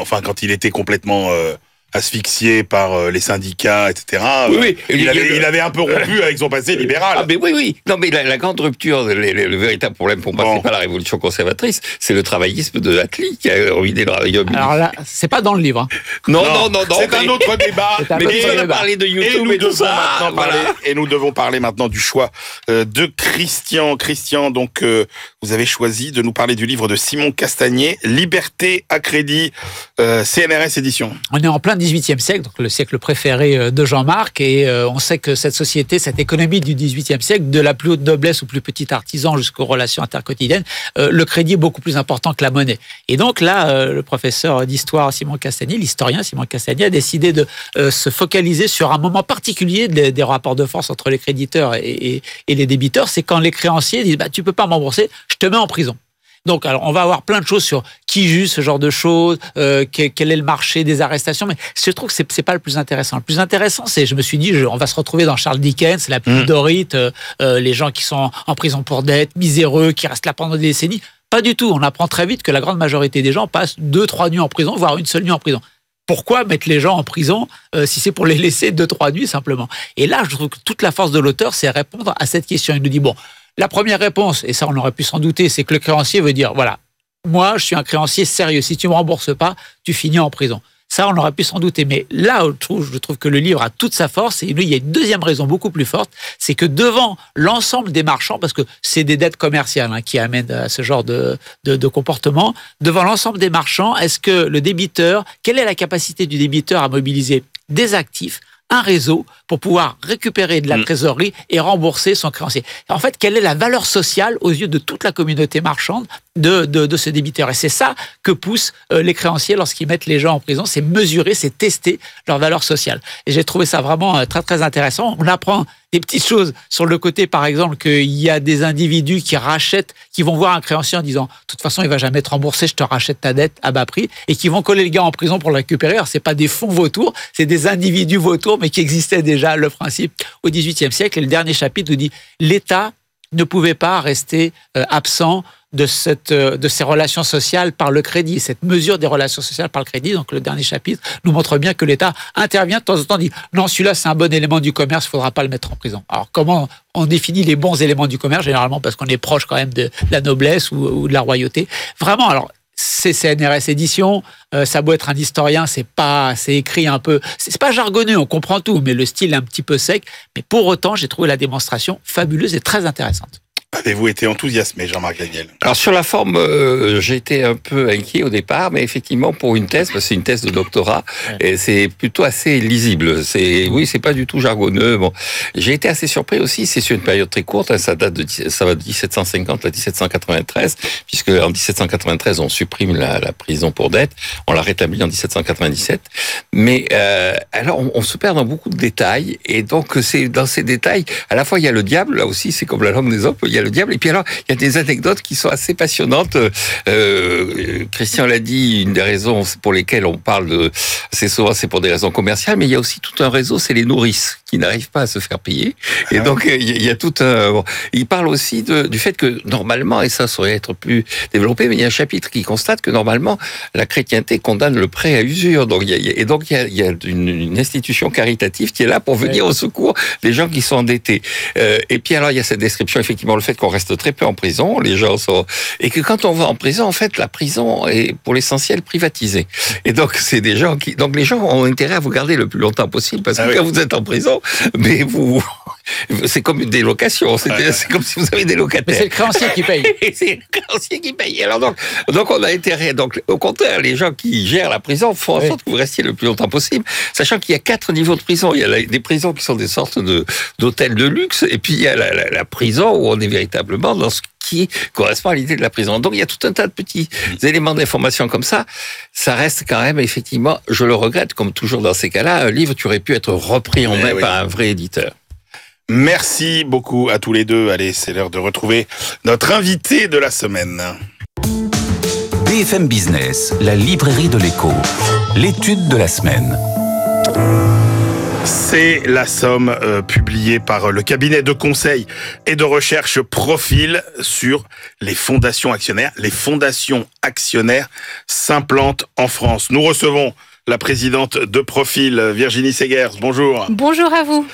était complètement... asphyxié par les syndicats, etc. Oui. Il avait un peu rompu avec son passé libéral. Ah, mais oui. Non, mais la grande rupture, le véritable problème pour moi, c'est pas la révolution conservatrice, c'est le travaillisme de Attlee qui a ruiné le Royaume-Uni. Alors là, c'est pas dans le livre. Non. C'est un autre débat. Mais on a parlé de YouTube et tout ça. Et nous devons parler maintenant du choix de Christian. Christian, donc, vous avez choisi de nous parler du livre de Simon Castagnier, Liberté à crédit, CNRS édition. On est en plein 18e siècle, donc le siècle préféré de Jean-Marc, et on sait que cette société, cette économie du 18e siècle, de la plus haute noblesse au plus petit artisan jusqu'aux relations interquotidiennes, le crédit est beaucoup plus important que la monnaie. Et donc là, le professeur d'histoire Simon Castagnier, l'historien Simon Castagnier, a décidé de se focaliser sur un moment particulier des rapports de force entre les créditeurs et les débiteurs. C'est quand les créanciers disent tu peux pas m'embourser, je te mets en prison. Donc, alors, on va avoir plein de choses sur qui juge ce genre de choses, quel est le marché des arrestations, mais je trouve que c'est pas le plus intéressant. Le plus intéressant, c'est, je me suis dit, on va se retrouver dans Charles Dickens, la pluie dorite, les gens qui sont en prison pour dette, miséreux, qui restent là pendant des décennies. Pas du tout. On apprend très vite que la grande majorité des gens passent 2-3 nuits en prison, voire une seule nuit en prison. Pourquoi mettre les gens en prison si c'est pour les laisser 2-3 nuits simplement ? Et là, je trouve que toute la force de l'auteur, c'est répondre à cette question. Il nous dit, la première réponse, et ça on aurait pu s'en douter, c'est que le créancier veut dire, voilà, moi je suis un créancier sérieux, si tu ne me rembourses pas, tu finis en prison. Ça on aurait pu s'en douter, mais là je trouve que le livre a toute sa force, et il y a une deuxième raison beaucoup plus forte, c'est que devant l'ensemble des marchands, parce que c'est des dettes commerciales qui amènent à ce genre de comportement, devant l'ensemble des marchands, est-ce que le débiteur, quelle est la capacité du débiteur à mobiliser des actifs, un réseau pour pouvoir récupérer de la trésorerie et rembourser son créancier. En fait, quelle est la valeur sociale aux yeux de toute la communauté marchande de ce débiteur ? Et c'est ça que poussent les créanciers lorsqu'ils mettent les gens en prison, c'est mesurer, c'est tester leur valeur sociale. Et j'ai trouvé ça vraiment très, très intéressant. On apprend des petites choses sur le côté, par exemple, qu'il y a des individus qui rachètent, qui vont voir un créancier en disant « de toute façon, il va jamais te rembourser, je te rachète ta dette à bas prix » et qui vont coller le gars en prison pour le récupérer. Alors, c'est pas des fonds vautours, c'est des individus vautours, mais qui existaient déjà, le principe, au XVIIIe siècle. Et le dernier chapitre nous dit « l'État ne pouvait pas rester absent de ces relations sociales par le crédit, cette mesure des relations sociales par le crédit. » Donc le dernier chapitre nous montre bien que l'État intervient de temps en temps, dit non, celui-là c'est un bon élément du commerce, il ne faudra pas le mettre en prison. Alors comment on définit les bons éléments du commerce ? Généralement parce qu'on est proche quand même de la noblesse ou de la royauté. Vraiment, alors c'est CNRS Éditions, ça doit être un historien, c'est écrit un peu, c'est pas jargonneux, on comprend tout, mais le style est un petit peu sec. Mais pour autant, j'ai trouvé la démonstration fabuleuse et très intéressante. Avez-vous été enthousiasmé, Jean-Marc Daniel? Alors sur la forme, j'ai été un peu inquiet au départ, mais effectivement pour une thèse, parce que c'est une thèse de doctorat, et c'est plutôt assez lisible. C'est pas du tout jargonneux. Bon, j'ai été assez surpris aussi. C'est sur une période très courte. Ça va de 1750 à 1793, puisque en 1793 on supprime la prison pour dette, on la rétablit en 1797. Mais alors on se perd dans beaucoup de détails, et donc c'est dans ces détails. À la fois il y a le diable, là aussi c'est comme la langue des hommes. Il y a le diable, et puis alors il y a des anecdotes qui sont assez passionnantes. Christian l'a dit, une des raisons pour lesquelles on parle c'est souvent c'est pour des raisons commerciales, mais il y a aussi tout un réseau, c'est les nourrices qui n'arrivent pas à se faire payer, et donc il y a tout un. Bon, il parle aussi du fait que normalement, et ça saurait être plus développé, mais il y a un chapitre qui constate que normalement la chrétienté condamne le prêt à usure, donc il y a une institution caritative qui est là pour venir au secours des gens qui sont endettés. Et puis alors il y a cette description, effectivement, le fait qu'on reste très peu en prison, les gens sont, et que quand on va en prison, en fait, la prison est pour l'essentiel privatisée. Et donc c'est des gens donc les gens ont intérêt à vous garder le plus longtemps possible, parce que quand vous êtes en prison, mais c'est comme une délocation, c'est comme si vous avez des locataires. Mais c'est le créancier qui paye. C'est le créancier qui paye. Alors donc on a intérêt. Donc au contraire, les gens qui gèrent la prison font en sorte que vous restiez le plus longtemps possible, sachant qu'il y a 4 niveaux de prison. Il y a des prisons qui sont des sortes d'hôtels de luxe, et puis il y a la prison où on est véritablement dans ce qui correspond à l'idée de la prison. Donc il y a tout un tas de petits éléments d'information comme ça. Ça reste quand même, effectivement, je le regrette, comme toujours dans ces cas-là, un livre qui aurait pu être repris en main par un vrai éditeur. Merci beaucoup à tous les deux. Allez, c'est l'heure de retrouver notre invité de la semaine. BFM Business, la librairie de l'écho, l'étude de la semaine. C'est la somme publiée par le cabinet de conseil et de recherche Profil sur les fondations actionnaires. Les fondations actionnaires s'implantent en France. Nous recevons la présidente de Profil, Virginie Segers. Bonjour. Bonjour à vous.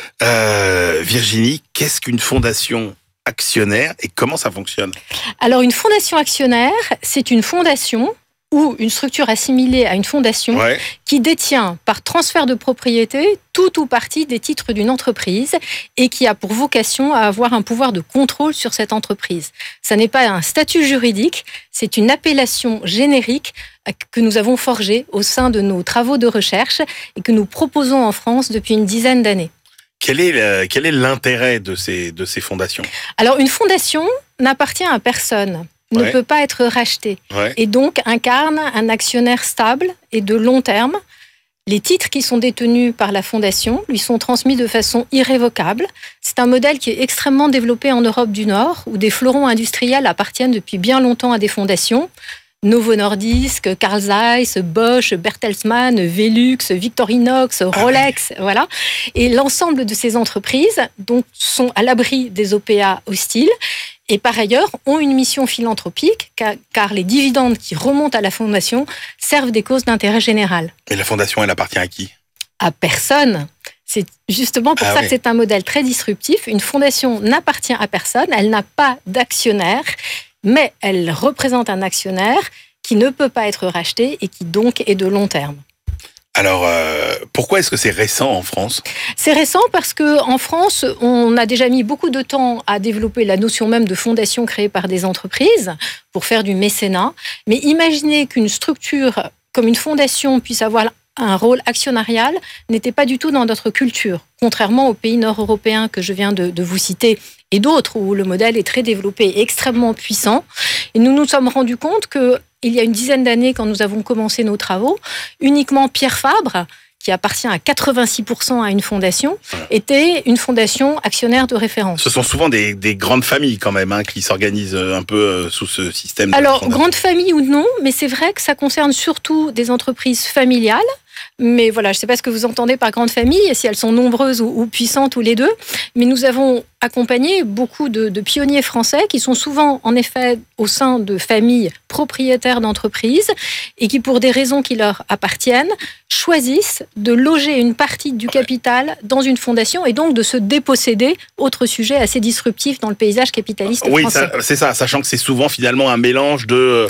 Virginie, qu'est-ce qu'une fondation actionnaire et comment ça fonctionne? Alors, une fondation actionnaire, c'est une fondation ou une structure assimilée à une fondation qui détient par transfert de propriété tout ou partie des titres d'une entreprise et qui a pour vocation à avoir un pouvoir de contrôle sur cette entreprise. Ça n'est pas un statut juridique, c'est une appellation générique que nous avons forgée au sein de nos travaux de recherche et que nous proposons en France depuis une dizaine d'années. Quel est l'intérêt de ces fondations? Alors, une fondation n'appartient à personne. Ne peut pas être racheté et donc incarne un actionnaire stable et de long terme. Les titres qui sont détenus par la fondation lui sont transmis de façon irrévocable. C'est un modèle qui est extrêmement développé en Europe du Nord, où des fleurons industriels appartiennent depuis bien longtemps à des fondations. Novo Nordisk, Carl Zeiss, Bosch, Bertelsmann, Velux, Victorinox, Rolex, voilà. Et l'ensemble de ces entreprises donc, sont à l'abri des OPA hostiles et par ailleurs ont une mission philanthropique car les dividendes qui remontent à la fondation servent des causes d'intérêt général. Et la fondation, elle appartient à qui? À personne. C'est justement pour ça que c'est un modèle très disruptif. Une fondation n'appartient à personne, elle n'a pas d'actionnaire, mais elle représente un actionnaire qui ne peut pas être racheté et qui donc est de long terme. Alors, pourquoi est-ce que c'est récent en France? C'est récent parce qu'en France, on a déjà mis beaucoup de temps à développer la notion même de fondation créée par des entreprises pour faire du mécénat. Mais imaginez qu'une structure comme une fondation puisse avoir un rôle actionnarial n'était pas du tout dans notre culture, contrairement aux pays nord-européens que je viens de vous citer et d'autres où le modèle est très développé et extrêmement puissant. Et nous nous sommes rendus compte qu'il y a une dizaine d'années, quand nous avons commencé nos travaux, uniquement Pierre Fabre, qui appartient à 86% à une fondation, était une fondation actionnaire de référence. Ce sont souvent des grandes familles quand même qui s'organisent un peu sous ce système. Alors, grande famille ou non, mais c'est vrai que ça concerne surtout des entreprises familiales. Mais voilà, je ne sais pas ce que vous entendez par grande famille, si elles sont nombreuses ou puissantes ou les deux. Mais nous avons accompagné beaucoup de pionniers français qui sont souvent, en effet, au sein de familles propriétaires d'entreprises et qui, pour des raisons qui leur appartiennent, choisissent de loger une partie du capital dans une fondation et donc de se déposséder, autre sujet assez disruptif dans le paysage capitaliste français. Oui, c'est ça, sachant que c'est souvent finalement un mélange de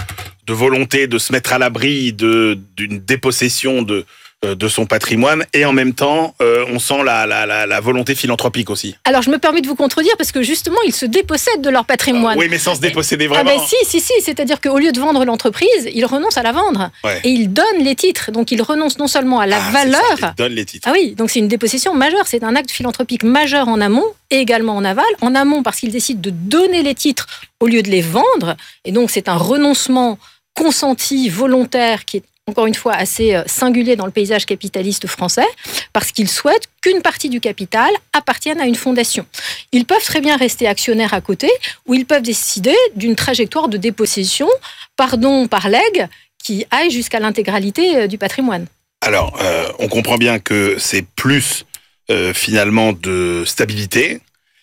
volonté de se mettre à l'abri d'une dépossession de son patrimoine, et en même temps, on sent la volonté philanthropique aussi. Alors, je me permets de vous contredire, parce que justement, ils se dépossèdent de leur patrimoine. Oui, mais sans se déposséder vraiment. Ah ben si, c'est-à-dire qu'au lieu de vendre l'entreprise, ils renoncent à la vendre. Ouais. Et ils donnent les titres. Donc, ils renoncent non seulement à la valeur... Ça, ils donnent les titres. Ah oui, donc c'est une dépossession majeure. C'est un acte philanthropique majeur en amont et également en aval. En amont, parce qu'ils décident de donner les titres au lieu de les vendre. Et donc, c'est un renoncement consenti, volontaire, qui est encore une fois assez singulier dans le paysage capitaliste français, parce qu'ils souhaitent qu'une partie du capital appartienne à une fondation. Ils peuvent très bien rester actionnaires à côté, ou ils peuvent décider d'une trajectoire de dépossession, par don, par legs, qui aille jusqu'à l'intégralité du patrimoine. Alors, on comprend bien que c'est plus finalement de stabilité,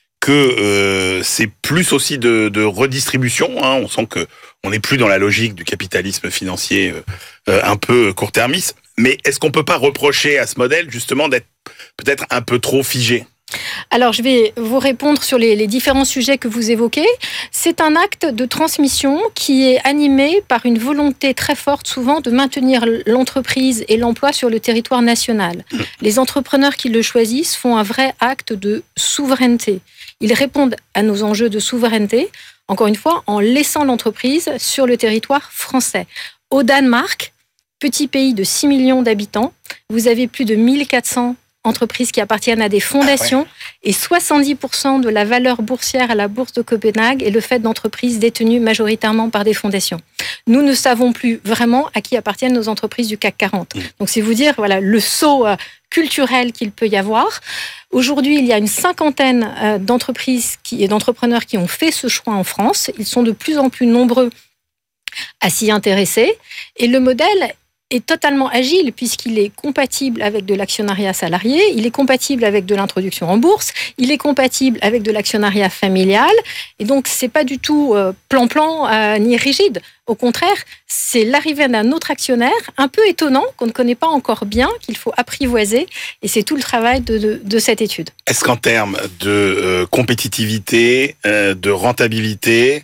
que c'est plus aussi de redistribution. Hein. On sent que on n'est plus dans la logique du capitalisme financier un peu court-termiste. Mais est-ce qu'on peut pas reprocher à ce modèle justement d'être peut-être un peu trop figé ? Alors, je vais vous répondre sur les différents sujets que vous évoquez. C'est un acte de transmission qui est animé par une volonté très forte, souvent, de maintenir l'entreprise et l'emploi sur le territoire national. Les entrepreneurs qui le choisissent font un vrai acte de souveraineté. Ils répondent à nos enjeux de souveraineté, encore une fois, en laissant l'entreprise sur le territoire français. Au Danemark, petit pays de 6 millions d'habitants, vous avez plus de 1400 entreprises qui appartiennent à des fondations, et 70% de la valeur boursière à la bourse de Copenhague est le fait d'entreprises détenues majoritairement par des fondations. Nous ne savons plus vraiment à qui appartiennent nos entreprises du CAC 40. Donc c'est vous dire voilà, le saut culturel qu'il peut y avoir. Aujourd'hui, il y a une cinquantaine d'entreprises et d'entrepreneurs qui ont fait ce choix en France. Ils sont de plus en plus nombreux à s'y intéresser. Et le modèle est totalement agile puisqu'il est compatible avec de l'actionnariat salarié, il est compatible avec de l'introduction en bourse, il est compatible avec de l'actionnariat familial. Et donc, c'est pas du tout plan-plan ni rigide. Au contraire, c'est l'arrivée d'un autre actionnaire un peu étonnant, qu'on ne connaît pas encore bien, qu'il faut apprivoiser. Et c'est tout le travail de cette étude. Est-ce qu'en termes de compétitivité, de rentabilité,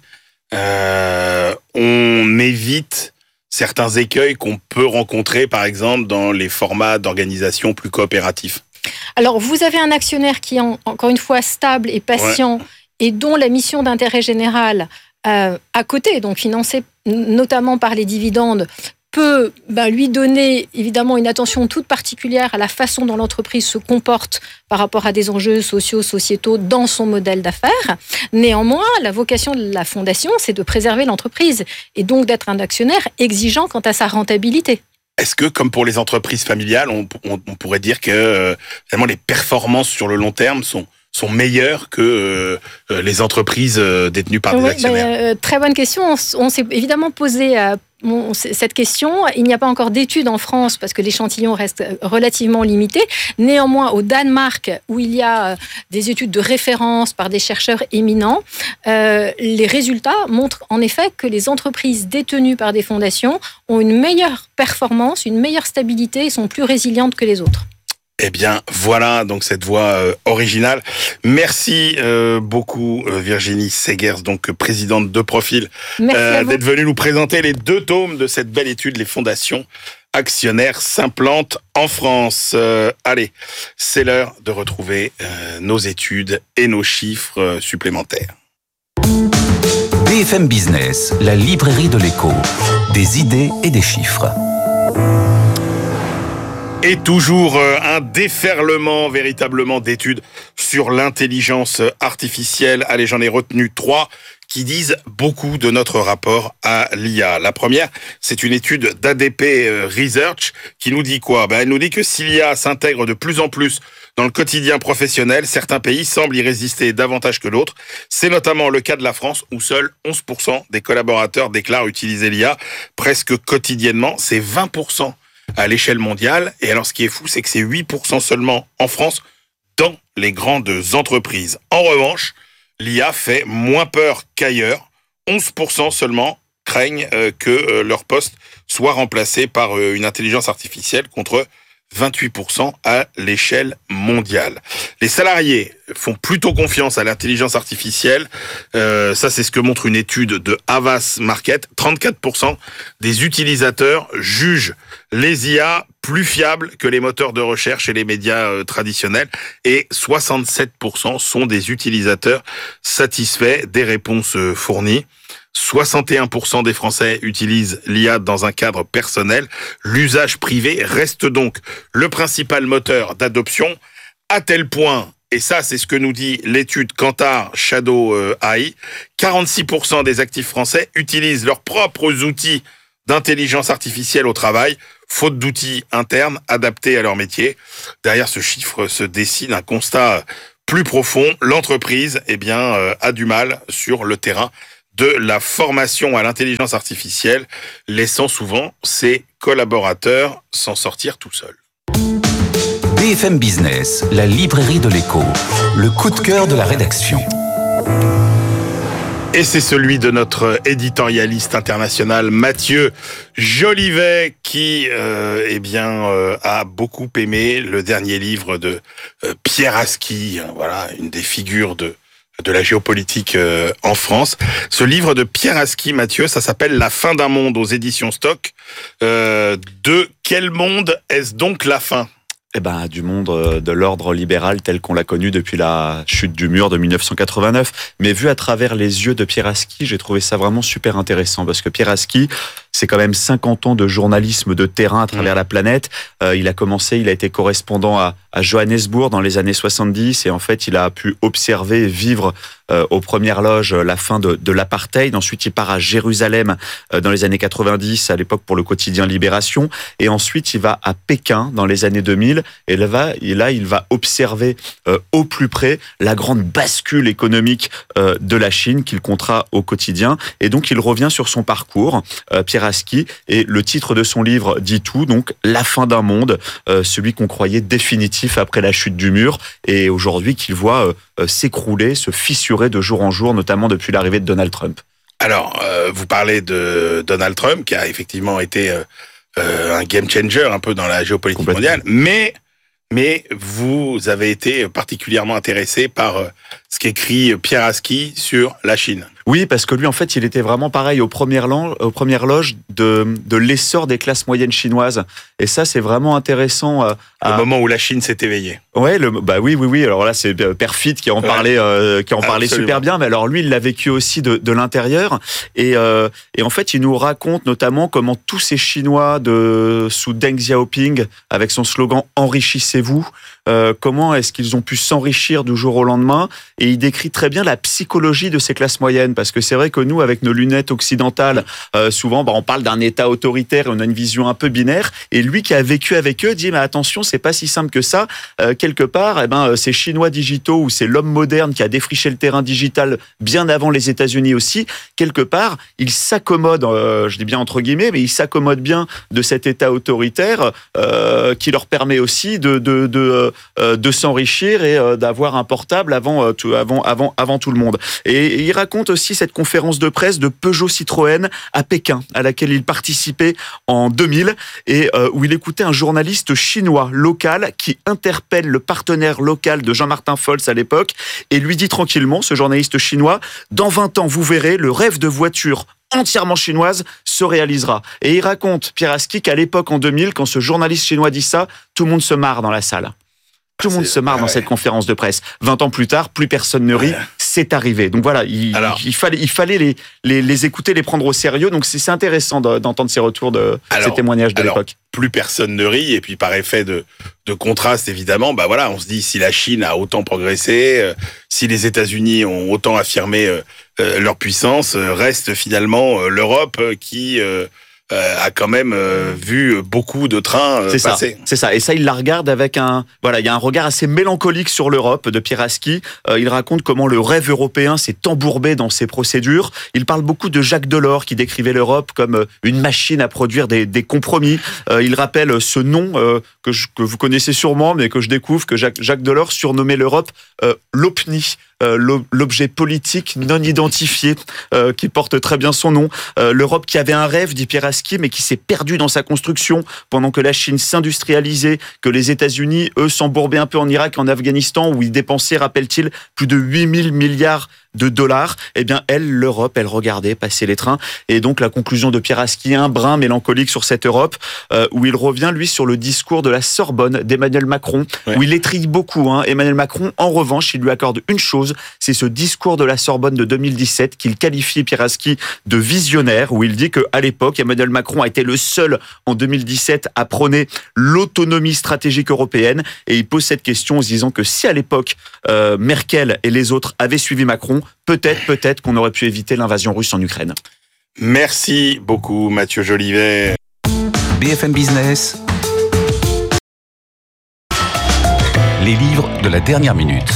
on évite certains écueils qu'on peut rencontrer, par exemple, dans les formats d'organisation plus coopératifs? Alors, vous avez un actionnaire qui est, encore une fois, stable et patient, et dont la mission d'intérêt général, à côté, donc financée notamment par les dividendes, peut lui donner évidemment une attention toute particulière à la façon dont l'entreprise se comporte par rapport à des enjeux sociaux, sociétaux dans son modèle d'affaires. Néanmoins, la vocation de la fondation, c'est de préserver l'entreprise et donc d'être un actionnaire exigeant quant à sa rentabilité. Est-ce que, comme pour les entreprises familiales, on pourrait dire que finalement les performances sur le long terme sont meilleures que les entreprises détenues par des actionnaires? Très bonne question. On s'est évidemment posé cette question. Il n'y a pas encore d'études en France parce que l'échantillon reste relativement limité. Néanmoins, au Danemark, où il y a des études de référence par des chercheurs éminents, les résultats montrent en effet que les entreprises détenues par des fondations ont une meilleure performance, une meilleure stabilité et sont plus résilientes que les autres. Eh bien, voilà donc cette voix originale. Merci beaucoup Virginie Segers, donc présidente de Profil, d'être venue nous présenter les 2 tomes de cette belle étude, les fondations actionnaires s'implantent en France. Allez, c'est l'heure de retrouver nos études et nos chiffres supplémentaires. BFM Business, la librairie de l'écho, des idées et des chiffres. Et toujours un déferlement véritablement d'études sur l'intelligence artificielle. Allez, j'en ai retenu 3 qui disent beaucoup de notre rapport à l'IA. La première, c'est une étude d'ADP Research qui nous dit quoi ? Elle nous dit que si l'IA s'intègre de plus en plus dans le quotidien professionnel, certains pays semblent y résister davantage que d'autres. C'est notamment le cas de la France où seuls 11% des collaborateurs déclarent utiliser l'IA presque quotidiennement. C'est 20% à l'échelle mondiale. Et alors, ce qui est fou, c'est que c'est 8% seulement en France dans les grandes entreprises. En revanche, l'IA fait moins peur qu'ailleurs. 11% seulement craignent que leur poste soit remplacé par une intelligence artificielle contre 28% à l'échelle mondiale. Les salariés font plutôt confiance à l'intelligence artificielle. Ça, c'est ce que montre une étude de Havas Market. 34% des utilisateurs jugent les IA plus fiables que les moteurs de recherche et les médias traditionnels. Et 67% sont des utilisateurs satisfaits des réponses fournies. 61% des Français utilisent l'IA dans un cadre personnel. L'usage privé reste donc le principal moteur d'adoption, à tel point, et ça c'est ce que nous dit l'étude Kantar Shadow AI, 46% des actifs français utilisent leurs propres outils d'intelligence artificielle au travail, faute d'outils internes adaptés à leur métier. Derrière ce chiffre se dessine un constat plus profond. L'entreprise a du mal sur le terrain de la formation à l'intelligence artificielle, laissant souvent ses collaborateurs s'en sortir tout seuls. BFM Business, la librairie de l'écho, le coup de cœur de la rédaction. Et c'est celui de notre éditorialiste international Mathieu Jolivet qui a beaucoup aimé le dernier livre de Pierre Aski, voilà, une des figures de la géopolitique en France. Ce livre de Pierre Aski, Mathieu, ça s'appelle La fin d'un monde aux éditions Stock. De quel monde est-ce donc la fin ? Du monde de l'ordre libéral tel qu'on l'a connu depuis la chute du mur de 1989. Mais vu à travers les yeux de Pierre Aski, j'ai trouvé ça vraiment super intéressant parce que Pierre Aski, c'est quand même 50 ans de journalisme de terrain à travers la planète. Il a été correspondant à Johannesburg dans les années 70 et en fait, il a pu observer et vivre aux premières loges la fin de l'apartheid. Ensuite, il part à Jérusalem dans les années 90, à l'époque pour le quotidien Libération. Et ensuite, il va à Pékin dans les années 2000. Et là, il va observer au plus près la grande bascule économique de la Chine qu'il comptera au quotidien. Et donc, il revient sur son parcours, Pierre Aski. Et le titre de son livre dit tout, donc La fin d'un monde, celui qu'on croyait définitif après la chute du mur. Et aujourd'hui, qu'il voit s'écrouler, se fissurer de jour en jour, notamment depuis l'arrivée de Donald Trump. Alors, vous parlez de Donald Trump, qui a effectivement été un game changer un peu dans la géopolitique mondiale, mais vous avez été particulièrement intéressé par ce qu'écrit Pierre Aski sur la Chine. Oui, parce que lui, en fait, il était vraiment pareil aux premières loges de l'essor des classes moyennes chinoises. Et ça, c'est vraiment intéressant. Au moment où la Chine s'est éveillée. Ouais, oui. Alors là, c'est Perfit qui en parlait super bien. Mais alors lui, il l'a vécu aussi de l'intérieur. Et en fait, il nous raconte notamment comment tous ces Chinois sous Deng Xiaoping, avec son slogan « Enrichissez-vous », comment est-ce qu'ils ont pu s'enrichir du jour au lendemain. Et il décrit très bien la psychologie de ces classes moyennes. Parce que c'est vrai que nous, avec nos lunettes occidentales, souvent, on parle d'un État autoritaire et on a une vision un peu binaire. Et lui qui a vécu avec eux dit, mais attention, c'est pas si simple que ça. Quelque part, ces Chinois digitaux ou c'est l'homme moderne qui a défriché le terrain digital bien avant les États-Unis aussi. Quelque part, ils s'accommodent, je dis bien entre guillemets, mais ils s'accommodent bien de cet État autoritaire qui leur permet aussi de s'enrichir et d'avoir un portable avant tout le monde. Et il raconte aussi cette conférence de presse de Peugeot Citroën à Pékin, à laquelle il participait en 2000 et où il écoutait un journaliste chinois local qui interpelle le partenaire local de Jean-Martin Folz à l'époque et lui dit tranquillement, ce journaliste chinois, dans 20 ans, vous verrez, le rêve de voiture entièrement chinoise se réalisera. Et il raconte, Pierre Aski, qu'à l'époque, en 2000, quand ce journaliste chinois dit ça, tout le monde se marre dans la salle. Tout le monde se marre dans cette conférence de presse. 20 ans plus tard, plus personne ne rit. C'est arrivé. Donc voilà, il fallait les écouter, les prendre au sérieux. Donc c'est intéressant d'entendre ces retours, ces témoignages de l'époque. Plus personne ne rit. Et puis par effet de contraste, évidemment, on se dit si la Chine a autant progressé, si les États-Unis ont autant affirmé leur puissance, reste finalement l'Europe qui a quand même vu beaucoup de trains passer. C'est ça. Et ça, il la regarde avec il y a un regard assez mélancolique sur l'Europe de Pierre Aski. Il raconte comment le rêve européen s'est embourbé dans ses procédures. Il parle beaucoup de Jacques Delors qui décrivait l'Europe comme une machine à produire des compromis. Il rappelle ce nom que vous connaissez sûrement, mais que je découvre, que Jacques Delors surnommait l'Europe l'OPNI, l'objet politique non identifié qui porte très bien son nom. L'Europe qui avait un rêve, dit Pieraski, mais qui s'est perdue dans sa construction pendant que la Chine s'industrialisait, que les États-Unis, eux, s'embourbaient un peu en Irak et en Afghanistan, où ils dépensaient, rappelle-t-il, plus de 8000 milliards de dollars. Eh bien, l'Europe, elle regardait passer les trains. Et donc, la conclusion de Pieraski, un brin mélancolique sur cette Europe, où il revient, lui, sur le discours de la Sorbonne d'Emmanuel Macron, où il étrille beaucoup. Emmanuel Macron, en revanche, il lui accorde une chose, c'est ce discours de la Sorbonne de 2017 qu'il qualifie, Pieraski, de visionnaire, où il dit qu'à l'époque, Emmanuel Macron a été le seul, en 2017, à prôner l'autonomie stratégique européenne. Et il pose cette question en se disant que si, à l'époque, Merkel et les autres avaient suivi Macron, peut-être qu'on aurait pu éviter l'invasion russe en Ukraine. Merci beaucoup, Mathieu Jolivet. BFM Business. Les livres de la dernière minute.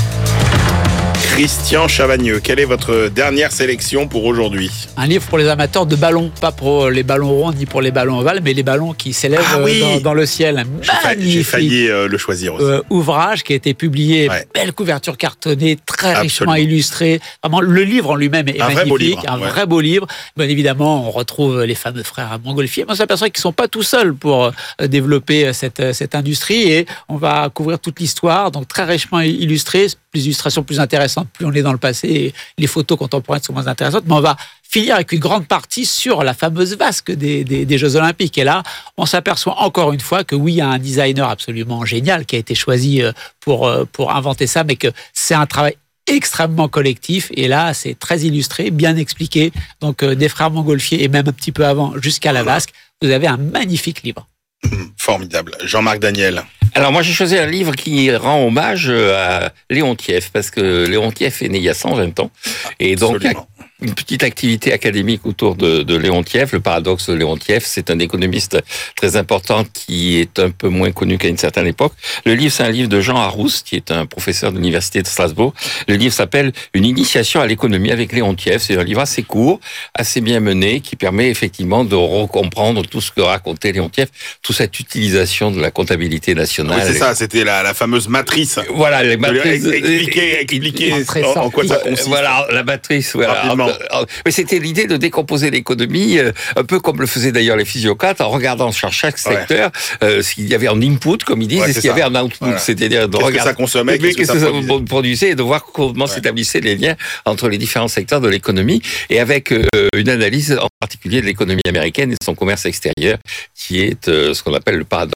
Christian Chavagneux, quelle est votre dernière sélection pour aujourd'hui? Un livre pour les amateurs de ballons, pas pour les ballons ronds ni pour les ballons ovales, mais les ballons qui s'élèvent dans le ciel. J'ai failli le choisir aussi. Ouvrage qui a été publié, belle couverture cartonnée, très richement illustrée. Vraiment, le livre en lui-même est magnifique, vrai beau livre. Bien évidemment, on retrouve les fameux frères Montgolfier. On s'aperçoit qu'ils ne sont pas tout seuls pour développer cette industrie et on va couvrir toute l'histoire, donc très richement illustrée, plus illustrations plus intéressantes, plus on est dans le passé, et les photos contemporaines sont moins intéressantes, mais on va finir avec une grande partie sur la fameuse vasque des Jeux Olympiques. Et là, on s'aperçoit encore une fois que oui, il y a un designer absolument génial qui a été choisi pour inventer ça, mais que c'est un travail extrêmement collectif. Et là, c'est très illustré, bien expliqué. Donc, des frères Montgolfier et même un petit peu avant, jusqu'à la vasque, vous avez un magnifique livre. Formidable. Jean-Marc Daniel. Alors moi j'ai choisi un livre qui rend hommage à Léontiev, parce que Léontiev est né il y a 120 ans, et donc il y a une petite activité académique autour de Léontiev. Le paradoxe de Léontiev, c'est un économiste très important qui est un peu moins connu qu'à une certaine époque. Le livre, c'est un livre de Jean Arousse, qui est un professeur de l'université de Strasbourg. Le livre s'appelle « Une initiation à l'économie avec Léontiev ». C'est un livre assez court, assez bien mené, qui permet effectivement de recomprendre tout ce que racontait Léontiev, toute cette utilisation de la comptabilité nationale. Oui, c'est ça, c'était la fameuse matrice. Voilà, les matrices. Expliquer en quoi ça consiste. Voilà, la matrice, voilà. Rapidement. Mais c'était l'idée de décomposer l'économie, un peu comme le faisaient d'ailleurs les physiocrates, en regardant sur chaque secteur ce qu'il y avait en input, comme ils disent, et ce qu'il y avait en output. Voilà. C'est-à-dire de regarder ce que ça consommait, qu'est-ce que ça produisait, et de voir comment s'établissaient les liens entre les différents secteurs de l'économie, et avec une analyse en particulier de l'économie américaine et de son commerce extérieur, qui est ce qu'on appelle le paradoxe.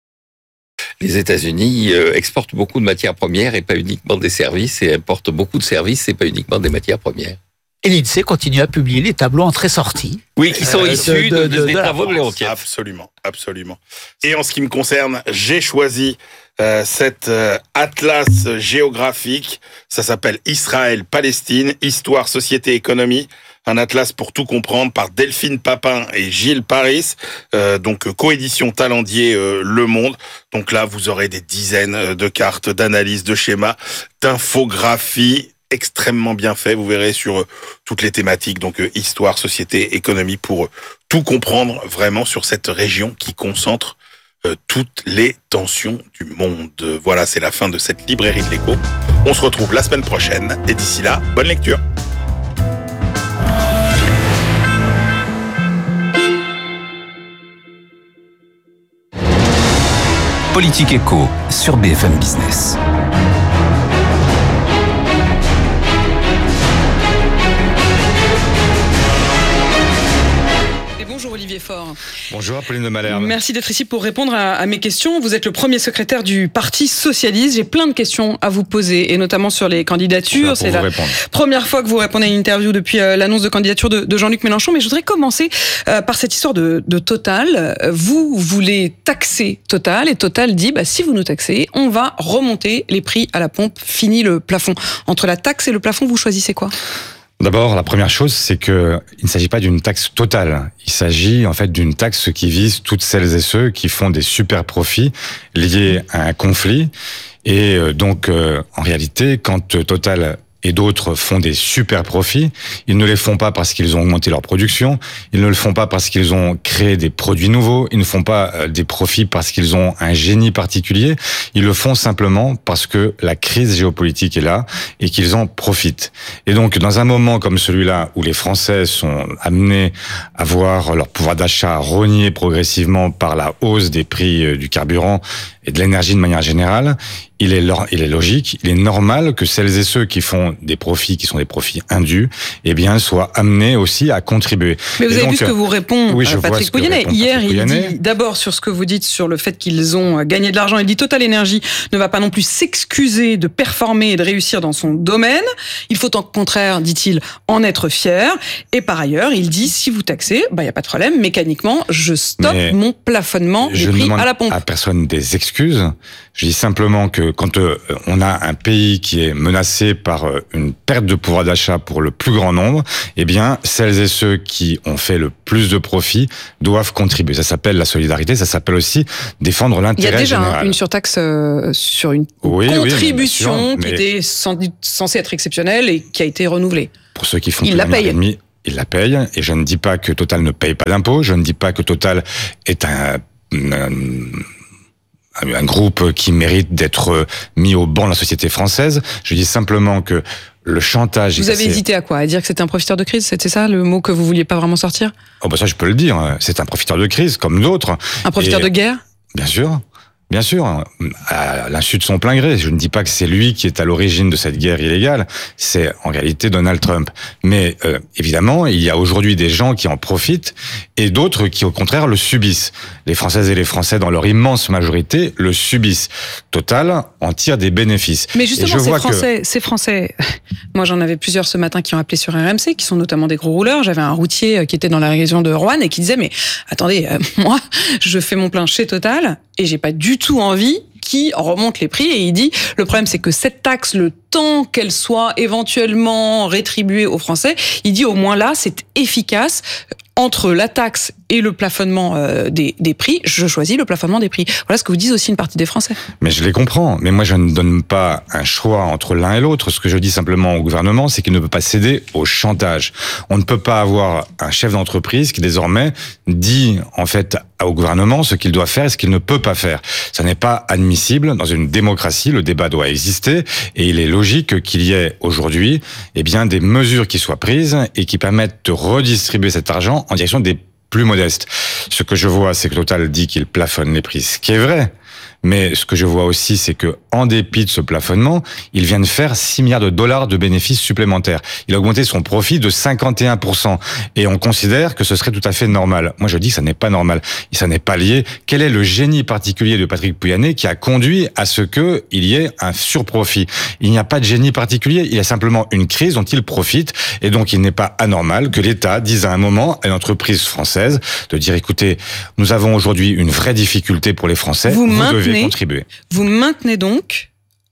Les États-Unis exportent beaucoup de matières premières et pas uniquement des services, et importent beaucoup de services et pas uniquement des matières premières. Et l'INSEE continue à publier les tableaux entrées-sorties. Oui, qui sont issus des travaux de Léontiev. Absolument, absolument. Et en ce qui me concerne, j'ai choisi cet atlas géographique. Ça s'appelle Israël-Palestine, Histoire, Société, Économie. Un atlas pour tout comprendre par Delphine Papin et Gilles Paris, donc coédition Talendier Le Monde. Donc là, vous aurez des dizaines de cartes, d'analyses, de schémas, d'infographies extrêmement bien fait. Vous verrez sur toutes les thématiques, donc histoire, société, économie, pour tout comprendre vraiment sur cette région qui concentre toutes les tensions du monde. Voilà, c'est la fin de cette librairie de l'écho. On se retrouve la semaine prochaine et d'ici là, bonne lecture. Politique Écho sur BFM Business. Bonjour Olivier Faure. Bonjour Apolline de Malherbe. Merci d'être ici pour répondre à mes questions. Vous êtes le premier secrétaire du Parti Socialiste. J'ai plein de questions à vous poser, et notamment sur les candidatures. C'est la première fois que vous répondez à une interview depuis l'annonce de candidature de Jean-Luc Mélenchon. Mais je voudrais commencer par cette histoire de Total. Vous voulez taxer Total, et Total dit si vous nous taxez, on va remonter les prix à la pompe. Fini le plafond. Entre la taxe et le plafond, vous choisissez quoi ? D'abord, la première chose, c'est que il ne s'agit pas d'une taxe totale. Il s'agit en fait d'une taxe qui vise toutes celles et ceux qui font des super profits liés à un conflit. Et donc, en réalité, quand Total et d'autres font des super profits. Ils ne les font pas parce qu'ils ont augmenté leur production, ils ne le font pas parce qu'ils ont créé des produits nouveaux, ils ne font pas des profits parce qu'ils ont un génie particulier, ils le font simplement parce que la crise géopolitique est là et qu'ils en profitent. Et donc, dans un moment comme celui-là où les Français sont amenés à voir leur pouvoir d'achat rogné progressivement par la hausse des prix du carburant et de l'énergie de manière générale, il est logique, il est normal que celles et ceux qui font des profits, qui sont des profits indus, eh bien, soient amenés aussi à contribuer. Mais vous avez vu ce que vous répond Patrick Pouyanné. Hier, il dit d'abord sur ce que vous dites sur le fait qu'ils ont gagné de l'argent. Il dit Total Energy ne va pas non plus s'excuser de performer et de réussir dans son domaine. Il faut au contraire, dit-il, en être fier. Et par ailleurs, il dit si vous taxez, il n'y a pas de problème. Mécaniquement, je stoppe mon plafonnement des prix à la pompe. Je ne demande à personne des excuses. Je dis simplement que quand on a un pays qui est menacé par une perte de pouvoir d'achat pour le plus grand nombre, eh bien, celles et ceux qui ont fait le plus de profits doivent contribuer. Ça s'appelle la solidarité, ça s'appelle aussi défendre l'intérêt général. Il y a déjà une surtaxe sur une contribution qui était censée être exceptionnelle et qui a été renouvelée. Pour ceux qui font plus d'un milliard et demi, ils la payent. Et je ne dis pas que Total ne paye pas d'impôts, je ne dis pas que Total est un groupe qui mérite d'être mis au banc de la société française. Je dis simplement que le chantage... Vous avez hésité à quoi? À dire que c'était un profiteur de crise? C'était ça le mot que vous vouliez pas vraiment sortir? Oh bah ça, je peux le dire. C'est un profiteur de crise, comme d'autres. Un profiteur de guerre? Bien sûr. Bien sûr, à l'insu de son plein gré. Je ne dis pas que c'est lui qui est à l'origine de cette guerre illégale, c'est en réalité Donald Trump. Mais évidemment, il y a aujourd'hui des gens qui en profitent et d'autres qui au contraire le subissent. Les Françaises et les Français, dans leur immense majorité, le subissent. Total en tire des bénéfices. Mais justement, ces Français, moi j'en avais plusieurs ce matin qui ont appelé sur RMC, qui sont notamment des gros rouleurs. J'avais un routier qui était dans la région de Roanne et qui disait mais attendez, moi je fais mon plein chez Total et j'ai pas du tout envie qui remonte les prix, et il dit le problème c'est que cette taxe, le temps qu'elle soit éventuellement rétribuée aux Français, il dit au moins là c'est efficace. Entre la taxe et le plafonnement des prix, je choisis le plafonnement des prix. Voilà ce que vous disent aussi une partie des Français. Mais je les comprends. Mais moi, je ne donne pas un choix entre l'un et l'autre. Ce que je dis simplement au gouvernement, c'est qu'il ne peut pas céder au chantage. On ne peut pas avoir un chef d'entreprise qui désormais dit en fait au gouvernement ce qu'il doit faire et ce qu'il ne peut pas faire. Ça n'est pas admissible. Dans une démocratie, le débat doit exister et il est logique qu'il y ait aujourd'hui des mesures qui soient prises et qui permettent de redistribuer cet argent en direction des plus modestes. Ce que je vois, c'est que Total dit qu'il plafonne les prix, ce qui est vrai. Mais ce que je vois aussi, c'est que, en dépit de ce plafonnement, il vient de faire 6 milliards de dollars de bénéfices supplémentaires. Il a augmenté son profit de 51%. Et on considère que ce serait tout à fait normal. Moi, je dis que ça n'est pas normal. Et ça n'est pas lié. Quel est le génie particulier de Patrick Pouyanné qui a conduit à ce qu'il y ait un surprofit? Il n'y a pas de génie particulier. Il y a simplement une crise dont il profite. Et donc, il n'est pas anormal que l'État dise à un moment à une entreprise française de dire, écoutez, nous avons aujourd'hui une vraie difficulté pour les Français. Vous devez contribuer. Vous maintenez donc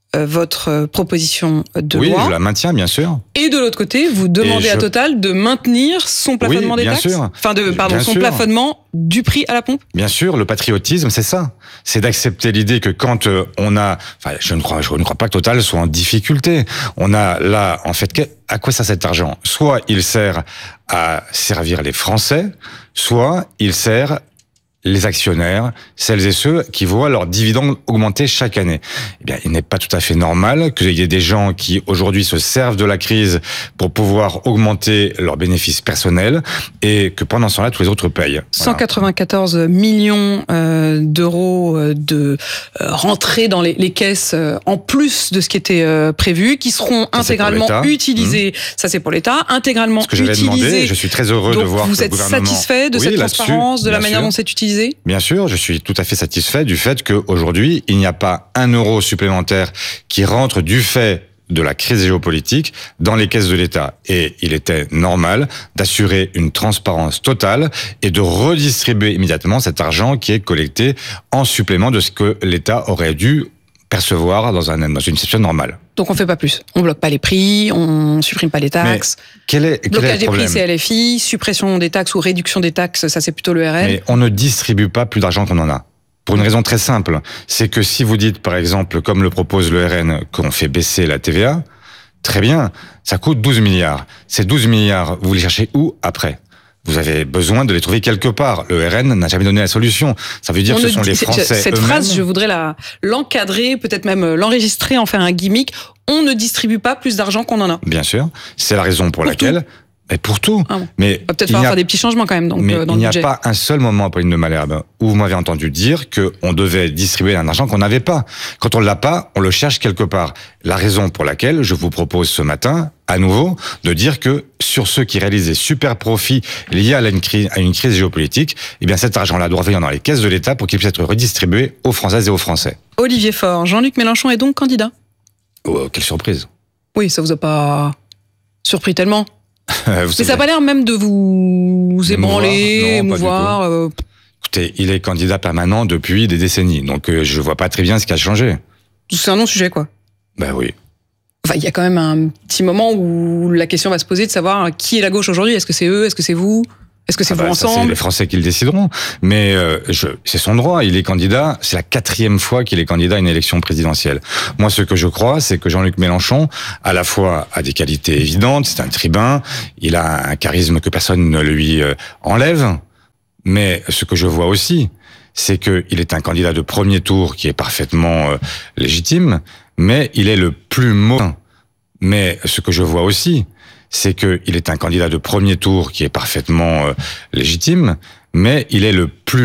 votre proposition de loi. Oui, je la maintiens, bien sûr. Et de l'autre côté, vous demandez à Total de maintenir son plafonnement des taxes. Sûr. Enfin, son plafonnement du prix à la pompe. Bien sûr, le patriotisme, c'est ça. C'est d'accepter l'idée que quand on a, je ne crois pas que Total soit en difficulté. On a là, en fait, à quoi sert cet argent? Soit il sert à servir les Français, soit il sert les actionnaires, celles et ceux qui voient leurs dividendes augmenter chaque année. Eh bien, il n'est pas tout à fait normal qu'il y ait des gens qui, aujourd'hui, se servent de la crise pour pouvoir augmenter leurs bénéfices personnels et que pendant ce temps-là, tous les autres payent. 194 millions d'euros de rentrées dans les caisses en plus de ce qui était prévu, qui seront intégralement utilisés. Ça, c'est pour l'État. Intégralement utilisés. Demandé, je suis très heureux de voir que vous êtes satisfait de cette transparence, de la manière dont c'est utilisé? Bien sûr, je suis tout à fait satisfait du fait qu'aujourd'hui, il n'y a pas un euro supplémentaire qui rentre du fait de la crise géopolitique dans les caisses de l'État. Et il était normal d'assurer une transparence totale et de redistribuer immédiatement cet argent qui est collecté en supplément de ce que l'État aurait dû percevoir dans une situation normale. Donc on fait pas plus. On bloque pas les prix, on supprime pas les taxes. Blocage des prix, c'est LFI. Suppression des taxes ou réduction des taxes, ça c'est plutôt le RN. Mais on ne distribue pas plus d'argent qu'on en a. Pour une raison très simple, c'est que si vous dites par exemple, comme le propose le RN, qu'on fait baisser la TVA, Très bien, ça coûte 12 milliards. Ces 12 milliards, vous les cherchez où après ? Vous avez besoin de les trouver quelque part. Le RN n'a jamais donné la solution. Ça veut dire que ce sont les Français Cette eux-mêmes. phrase, je voudrais l'encadrer, peut-être même l'enregistrer, en faire un gimmick. On ne distribue pas plus d'argent qu'on en a. Bien sûr, c'est la raison pour laquelle... Tout. Mais pour tout. Ah bon. Mais on va peut-être falloir faire des petits changements quand même dans mais le budget. Il n'y a pas un seul moment, Pauline de Malherbe, où vous m'avez entendu dire qu'on devait distribuer un argent qu'on n'avait pas. Quand on ne l'a pas, on le cherche quelque part. La raison pour laquelle je vous propose ce matin, à nouveau, de dire que sur ceux qui réalisent des super profits liés à une crise géopolitique, eh bien cet argent-là doit revenir dans les caisses de l'État pour qu'il puisse être redistribué aux Françaises et aux Français. Olivier Faure, Jean-Luc Mélenchon est donc candidat. Oh, quelle surprise. Oui, ça vous a pas surpris tellement. Mais ça n'a pas l'air même de vous ébranler, émouvoir. Écoutez, il est candidat permanent depuis des décennies, donc je vois pas très bien ce qui a changé. C'est un non-sujet, quoi. Ben oui. Enfin, il y a quand même un petit moment où la question va se poser de savoir qui est la gauche aujourd'hui. Est-ce que c'est eux ? Est-ce que c'est vous ? Est-ce que c'est vous ensemble ? C'est les Français qui le décideront. Mais c'est son droit. Il est candidat. C'est la 4e fois qu'il est candidat à une élection présidentielle. Moi, ce que je crois, c'est que Jean-Luc Mélenchon, à la fois, a des qualités évidentes. C'est un tribun. Il a un charisme que personne ne lui enlève. Mais ce que je vois aussi, c'est qu'il est un candidat de premier tour qui est parfaitement légitime. Mais il est le plus mauvais. Mais ce que je vois aussi, c'est qu'il est un candidat de premier tour qui est parfaitement légitime, mais il est le plus